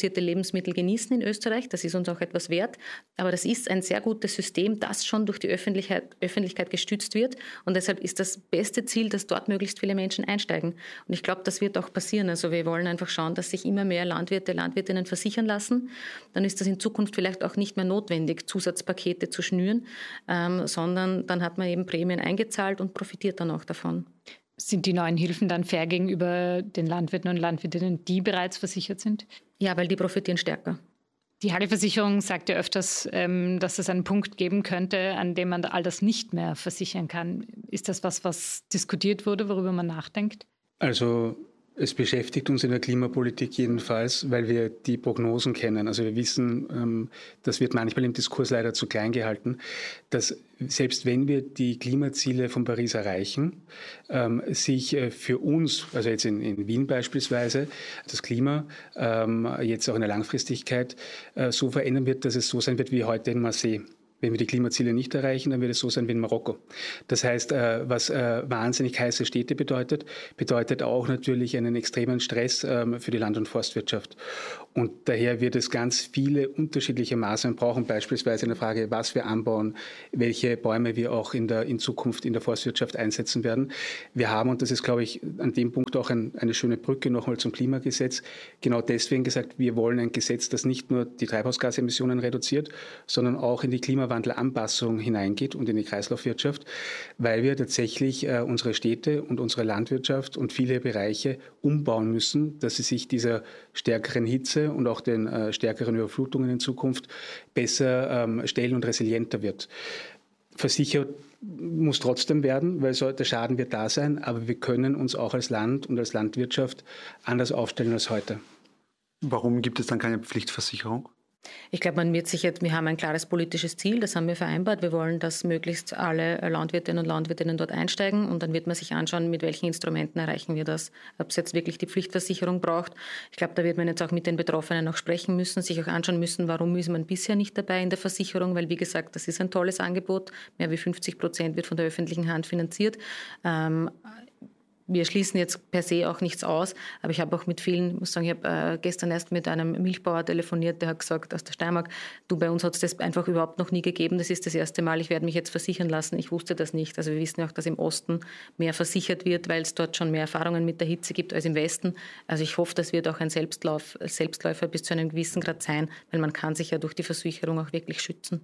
[SPEAKER 9] produzierte Lebensmittel genießen in Österreich. Das ist uns auch etwas wert. Aber das ist ein sehr gutes System, das schon durch die Öffentlichkeit, Öffentlichkeit gestützt wird. Und deshalb ist das beste Ziel, dass dort möglichst viele Menschen einsteigen. Und ich glaube, das wird auch passieren. Also wir wollen einfach schauen, dass sich immer mehr Landwirte, Landwirtinnen versichern lassen. Dann ist das in Zukunft vielleicht auch nicht mehr notwendig, Zusatzpakete zu schnüren, ähm, sondern dann hat man eben Prämien eingezahlt und profitiert dann auch davon.
[SPEAKER 10] Sind die neuen Hilfen dann fair gegenüber den Landwirten und Landwirtinnen, die bereits versichert sind?
[SPEAKER 9] Ja, weil die profitieren stärker.
[SPEAKER 10] Die Halle-Versicherung sagt ja öfters, ähm, dass es einen Punkt geben könnte, an dem man all das nicht mehr versichern kann. Ist das was, was diskutiert wurde, worüber man nachdenkt?
[SPEAKER 7] Also es beschäftigt uns in der Klimapolitik jedenfalls, weil wir die Prognosen kennen. Also wir wissen, das wird manchmal im Diskurs leider zu klein gehalten, dass selbst wenn wir die Klimaziele von Paris erreichen, sich für uns, also jetzt in, in Wien beispielsweise, das Klima jetzt auch in der Langfristigkeit so verändern wird, dass es so sein wird wie heute in Marseille. Wenn wir die Klimaziele nicht erreichen, dann wird es so sein wie in Marokko. Das heißt, was wahnsinnig heiße Städte bedeutet, bedeutet auch natürlich einen extremen Stress für die Land- und Forstwirtschaft. Und daher wird es ganz viele unterschiedliche Maßnahmen brauchen, beispielsweise in der Frage, was wir anbauen, welche Bäume wir auch in der in Zukunft in der Forstwirtschaft einsetzen werden. Wir haben, und das ist, glaube ich, an dem Punkt auch ein, eine schöne Brücke nochmal zum Klimagesetz, genau deswegen gesagt, wir wollen ein Gesetz, das nicht nur die Treibhausgasemissionen reduziert, sondern auch in die Klimawandelanpassung hineingeht und in die Kreislaufwirtschaft, weil wir tatsächlich äh, unsere Städte und unsere Landwirtschaft und viele Bereiche umbauen müssen, dass sie sich dieser stärkeren Hitze und auch den äh, stärkeren Überflutungen in Zukunft besser ähm, stellen und resilienter wird. Versichert muss trotzdem werden, weil so, der Schaden wird da sein, aber wir können uns auch als Land und als Landwirtschaft anders aufstellen als heute.
[SPEAKER 8] Warum gibt es dann keine Pflichtversicherung?
[SPEAKER 9] Ich glaube, man wird sich jetzt, wir haben ein klares politisches Ziel, das haben wir vereinbart. Wir wollen, dass möglichst alle Landwirtinnen und Landwirtinnen dort einsteigen und dann wird man sich anschauen, mit welchen Instrumenten erreichen wir das. Ob es jetzt wirklich die Pflichtversicherung braucht. Ich glaube, da wird man jetzt auch mit den Betroffenen auch sprechen müssen, sich auch anschauen müssen, warum ist man bisher nicht dabei in der Versicherung, weil wie gesagt, das ist ein tolles Angebot. Mehr wie fünfzig Prozent wird von der öffentlichen Hand finanziert. Ähm, Wir schließen jetzt per se auch nichts aus, aber ich habe auch mit vielen, ich muss sagen, ich habe äh, gestern erst mit einem Milchbauer telefoniert, der hat gesagt, aus der Steiermark, du, bei uns hat es das einfach überhaupt noch nie gegeben, das ist das erste Mal, ich werde mich jetzt versichern lassen, ich wusste das nicht. Also wir wissen ja auch, dass im Osten mehr versichert wird, weil es dort schon mehr Erfahrungen mit der Hitze gibt als im Westen. Also ich hoffe, das wird auch ein Selbstlauf, Selbstläufer bis zu einem gewissen Grad sein, weil man kann sich ja durch die Versicherung auch wirklich schützen.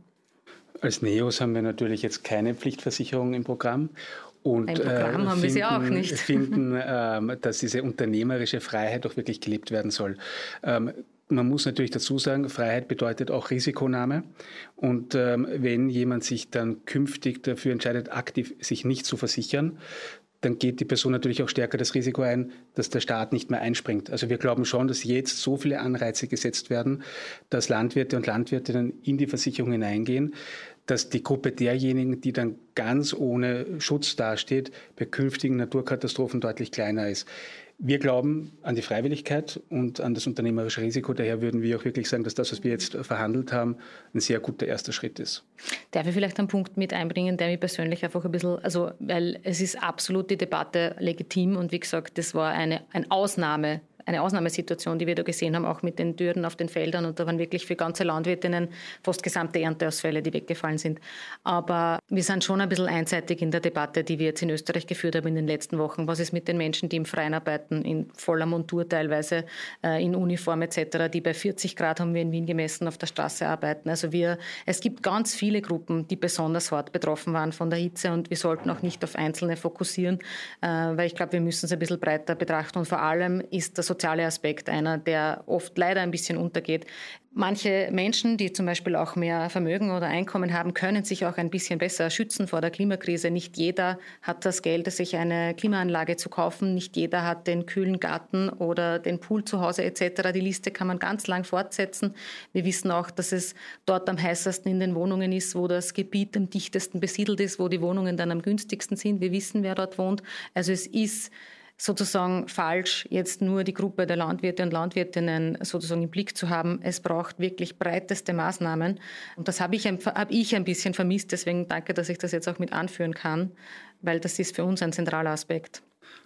[SPEAKER 7] Als NEOS haben wir natürlich jetzt keine Pflichtversicherung im Programm. Und
[SPEAKER 9] Ein Programm
[SPEAKER 7] äh,
[SPEAKER 9] haben
[SPEAKER 7] finden,
[SPEAKER 9] wir sie auch nicht.
[SPEAKER 7] finden, ähm, dass diese unternehmerische Freiheit auch wirklich gelebt werden soll. Ähm, man muss natürlich dazu sagen, Freiheit bedeutet auch Risikonahme. Und ähm, wenn jemand sich dann künftig dafür entscheidet, aktiv sich nicht zu versichern, dann geht die Person natürlich auch stärker das Risiko ein, dass der Staat nicht mehr einspringt. Also wir glauben schon, dass jetzt so viele Anreize gesetzt werden, dass Landwirte und Landwirtinnen in die Versicherung hineingehen, dass die Gruppe derjenigen, die dann ganz ohne Schutz dasteht, bei künftigen Naturkatastrophen deutlich kleiner ist. Wir glauben an die Freiwilligkeit und an das unternehmerische Risiko. Daher würden wir auch wirklich sagen, dass das, was wir jetzt verhandelt haben, ein sehr guter erster Schritt ist.
[SPEAKER 9] Darf ich vielleicht einen Punkt mit einbringen, der mich persönlich einfach ein bisschen, also weil es ist absolut die Debatte legitim und wie gesagt, das war eine, eine Ausnahme. Eine Ausnahmesituation, die wir da gesehen haben, auch mit den Dürren auf den Feldern. Und da waren wirklich für ganze Landwirtinnen fast gesamte Ernteausfälle, die weggefallen sind. Aber wir sind schon ein bisschen einseitig in der Debatte, die wir jetzt in Österreich geführt haben in den letzten Wochen. Was ist mit den Menschen, die im Freien arbeiten, in voller Montur teilweise, äh, in Uniform et cetera, die bei vierzig Grad, haben wir in Wien gemessen, auf der Straße arbeiten. Also wir, es gibt ganz viele Gruppen, die besonders hart betroffen waren von der Hitze und wir sollten auch nicht auf Einzelne fokussieren, äh, weil ich glaube, wir müssen es ein bisschen breiter betrachten. Und vor allem ist das soziale Aspekt einer, der oft leider ein bisschen untergeht. Manche Menschen, die zum Beispiel auch mehr Vermögen oder Einkommen haben, können sich auch ein bisschen besser schützen vor der Klimakrise. Nicht jeder hat das Geld, sich eine Klimaanlage zu kaufen. Nicht jeder hat den kühlen Garten oder den Pool zu Hause et cetera. Die Liste kann man ganz lang fortsetzen. Wir wissen auch, dass es dort am heißesten in den Wohnungen ist, wo das Gebiet am dichtesten besiedelt ist, wo die Wohnungen dann am günstigsten sind. Wir wissen, wer dort wohnt. Also es ist sozusagen falsch, jetzt nur die Gruppe der Landwirte und Landwirtinnen sozusagen im Blick zu haben. Es braucht wirklich breiteste Maßnahmen. Und das habe ich, hab ich ein bisschen vermisst. Deswegen danke, dass ich das jetzt auch mit anführen kann, weil das ist für uns ein zentraler Aspekt.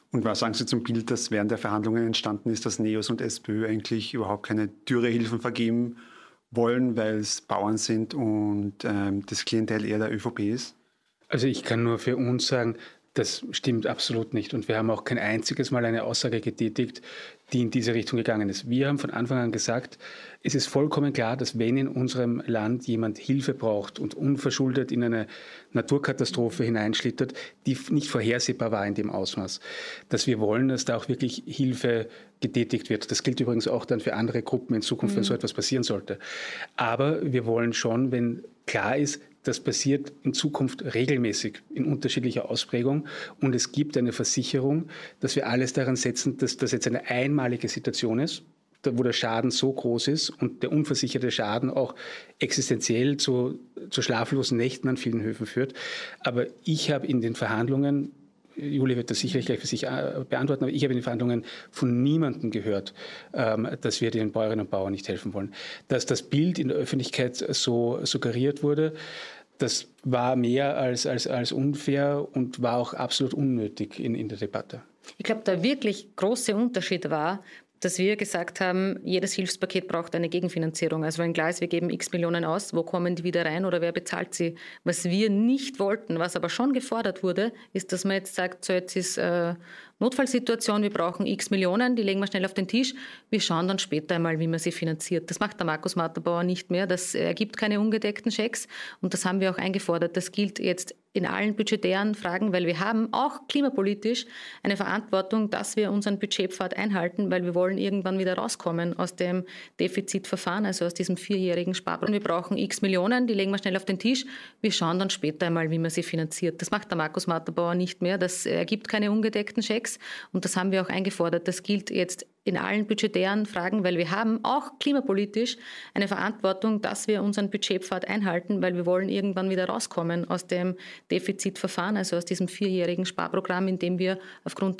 [SPEAKER 8] Und was sagen Sie zum Bild, das während der Verhandlungen entstanden ist, dass NEOS und SPÖ eigentlich überhaupt keine Dürrehilfen vergeben wollen, weil es Bauern sind und ähm, das Klientel eher der ÖVP ist?
[SPEAKER 7] Also ich kann nur für uns sagen, das stimmt absolut nicht. Und wir haben auch kein einziges Mal eine Aussage getätigt, die in diese Richtung gegangen ist. Wir haben von Anfang an gesagt, es ist vollkommen klar, dass wenn in unserem Land jemand Hilfe braucht und unverschuldet in eine Naturkatastrophe hineinschlittert, die nicht vorhersehbar war in dem Ausmaß, dass wir wollen, dass da auch wirklich Hilfe getätigt wird. Das gilt übrigens auch dann für andere Gruppen in Zukunft, mhm. wenn so etwas passieren sollte. Aber wir wollen schon, wenn klar ist, das passiert in Zukunft regelmäßig in unterschiedlicher Ausprägung und es gibt eine Versicherung, dass wir alles daran setzen, dass das jetzt eine einmalige Situation ist, wo der Schaden so groß ist und der unversicherte Schaden auch existenziell zu, zu schlaflosen Nächten an vielen Höfen führt. Aber ich habe in den Verhandlungen, Julia wird das sicherlich gleich für sich beantworten, aber ich habe in den Verhandlungen von niemandem gehört, dass wir den Bäuerinnen und Bauern nicht helfen wollen. Dass das Bild in der Öffentlichkeit so suggeriert wurde, das war mehr als, als, als unfair und war auch absolut unnötig in, in der Debatte.
[SPEAKER 9] Ich glaube, der wirklich große Unterschied war, dass wir gesagt haben, jedes Hilfspaket braucht eine Gegenfinanzierung. Also wenn klar ist, wir geben x Millionen aus, wo kommen die wieder rein oder wer bezahlt sie? Was wir nicht wollten, was aber schon gefordert wurde, ist, dass man jetzt sagt, so jetzt ist äh, Notfallsituation, wir brauchen x Millionen, die legen wir schnell auf den Tisch, wir schauen dann später einmal, wie man sie finanziert. Das macht der Markus Matterbauer nicht mehr, das ergibt keine ungedeckten Schecks und das haben wir auch eingefordert. Das gilt jetzt in allen budgetären Fragen, weil wir haben auch klimapolitisch eine Verantwortung, dass wir unseren Budgetpfad einhalten, weil wir wollen irgendwann wieder rauskommen aus dem Defizitverfahren, also aus diesem vierjährigen Sparprogramm. Wir brauchen x Millionen, die legen wir schnell auf den Tisch, wir schauen dann später einmal, wie man sie finanziert. Das macht der Markus Matterbauer nicht mehr, das ergibt keine ungedeckten Schecks und das haben wir auch eingefordert. Das gilt jetzt in allen budgetären Fragen, weil wir haben auch klimapolitisch eine Verantwortung, dass wir unseren Budgetpfad einhalten, weil wir wollen irgendwann wieder rauskommen aus dem Defizitverfahren, also aus diesem vierjährigen Sparprogramm, in dem wir aufgrund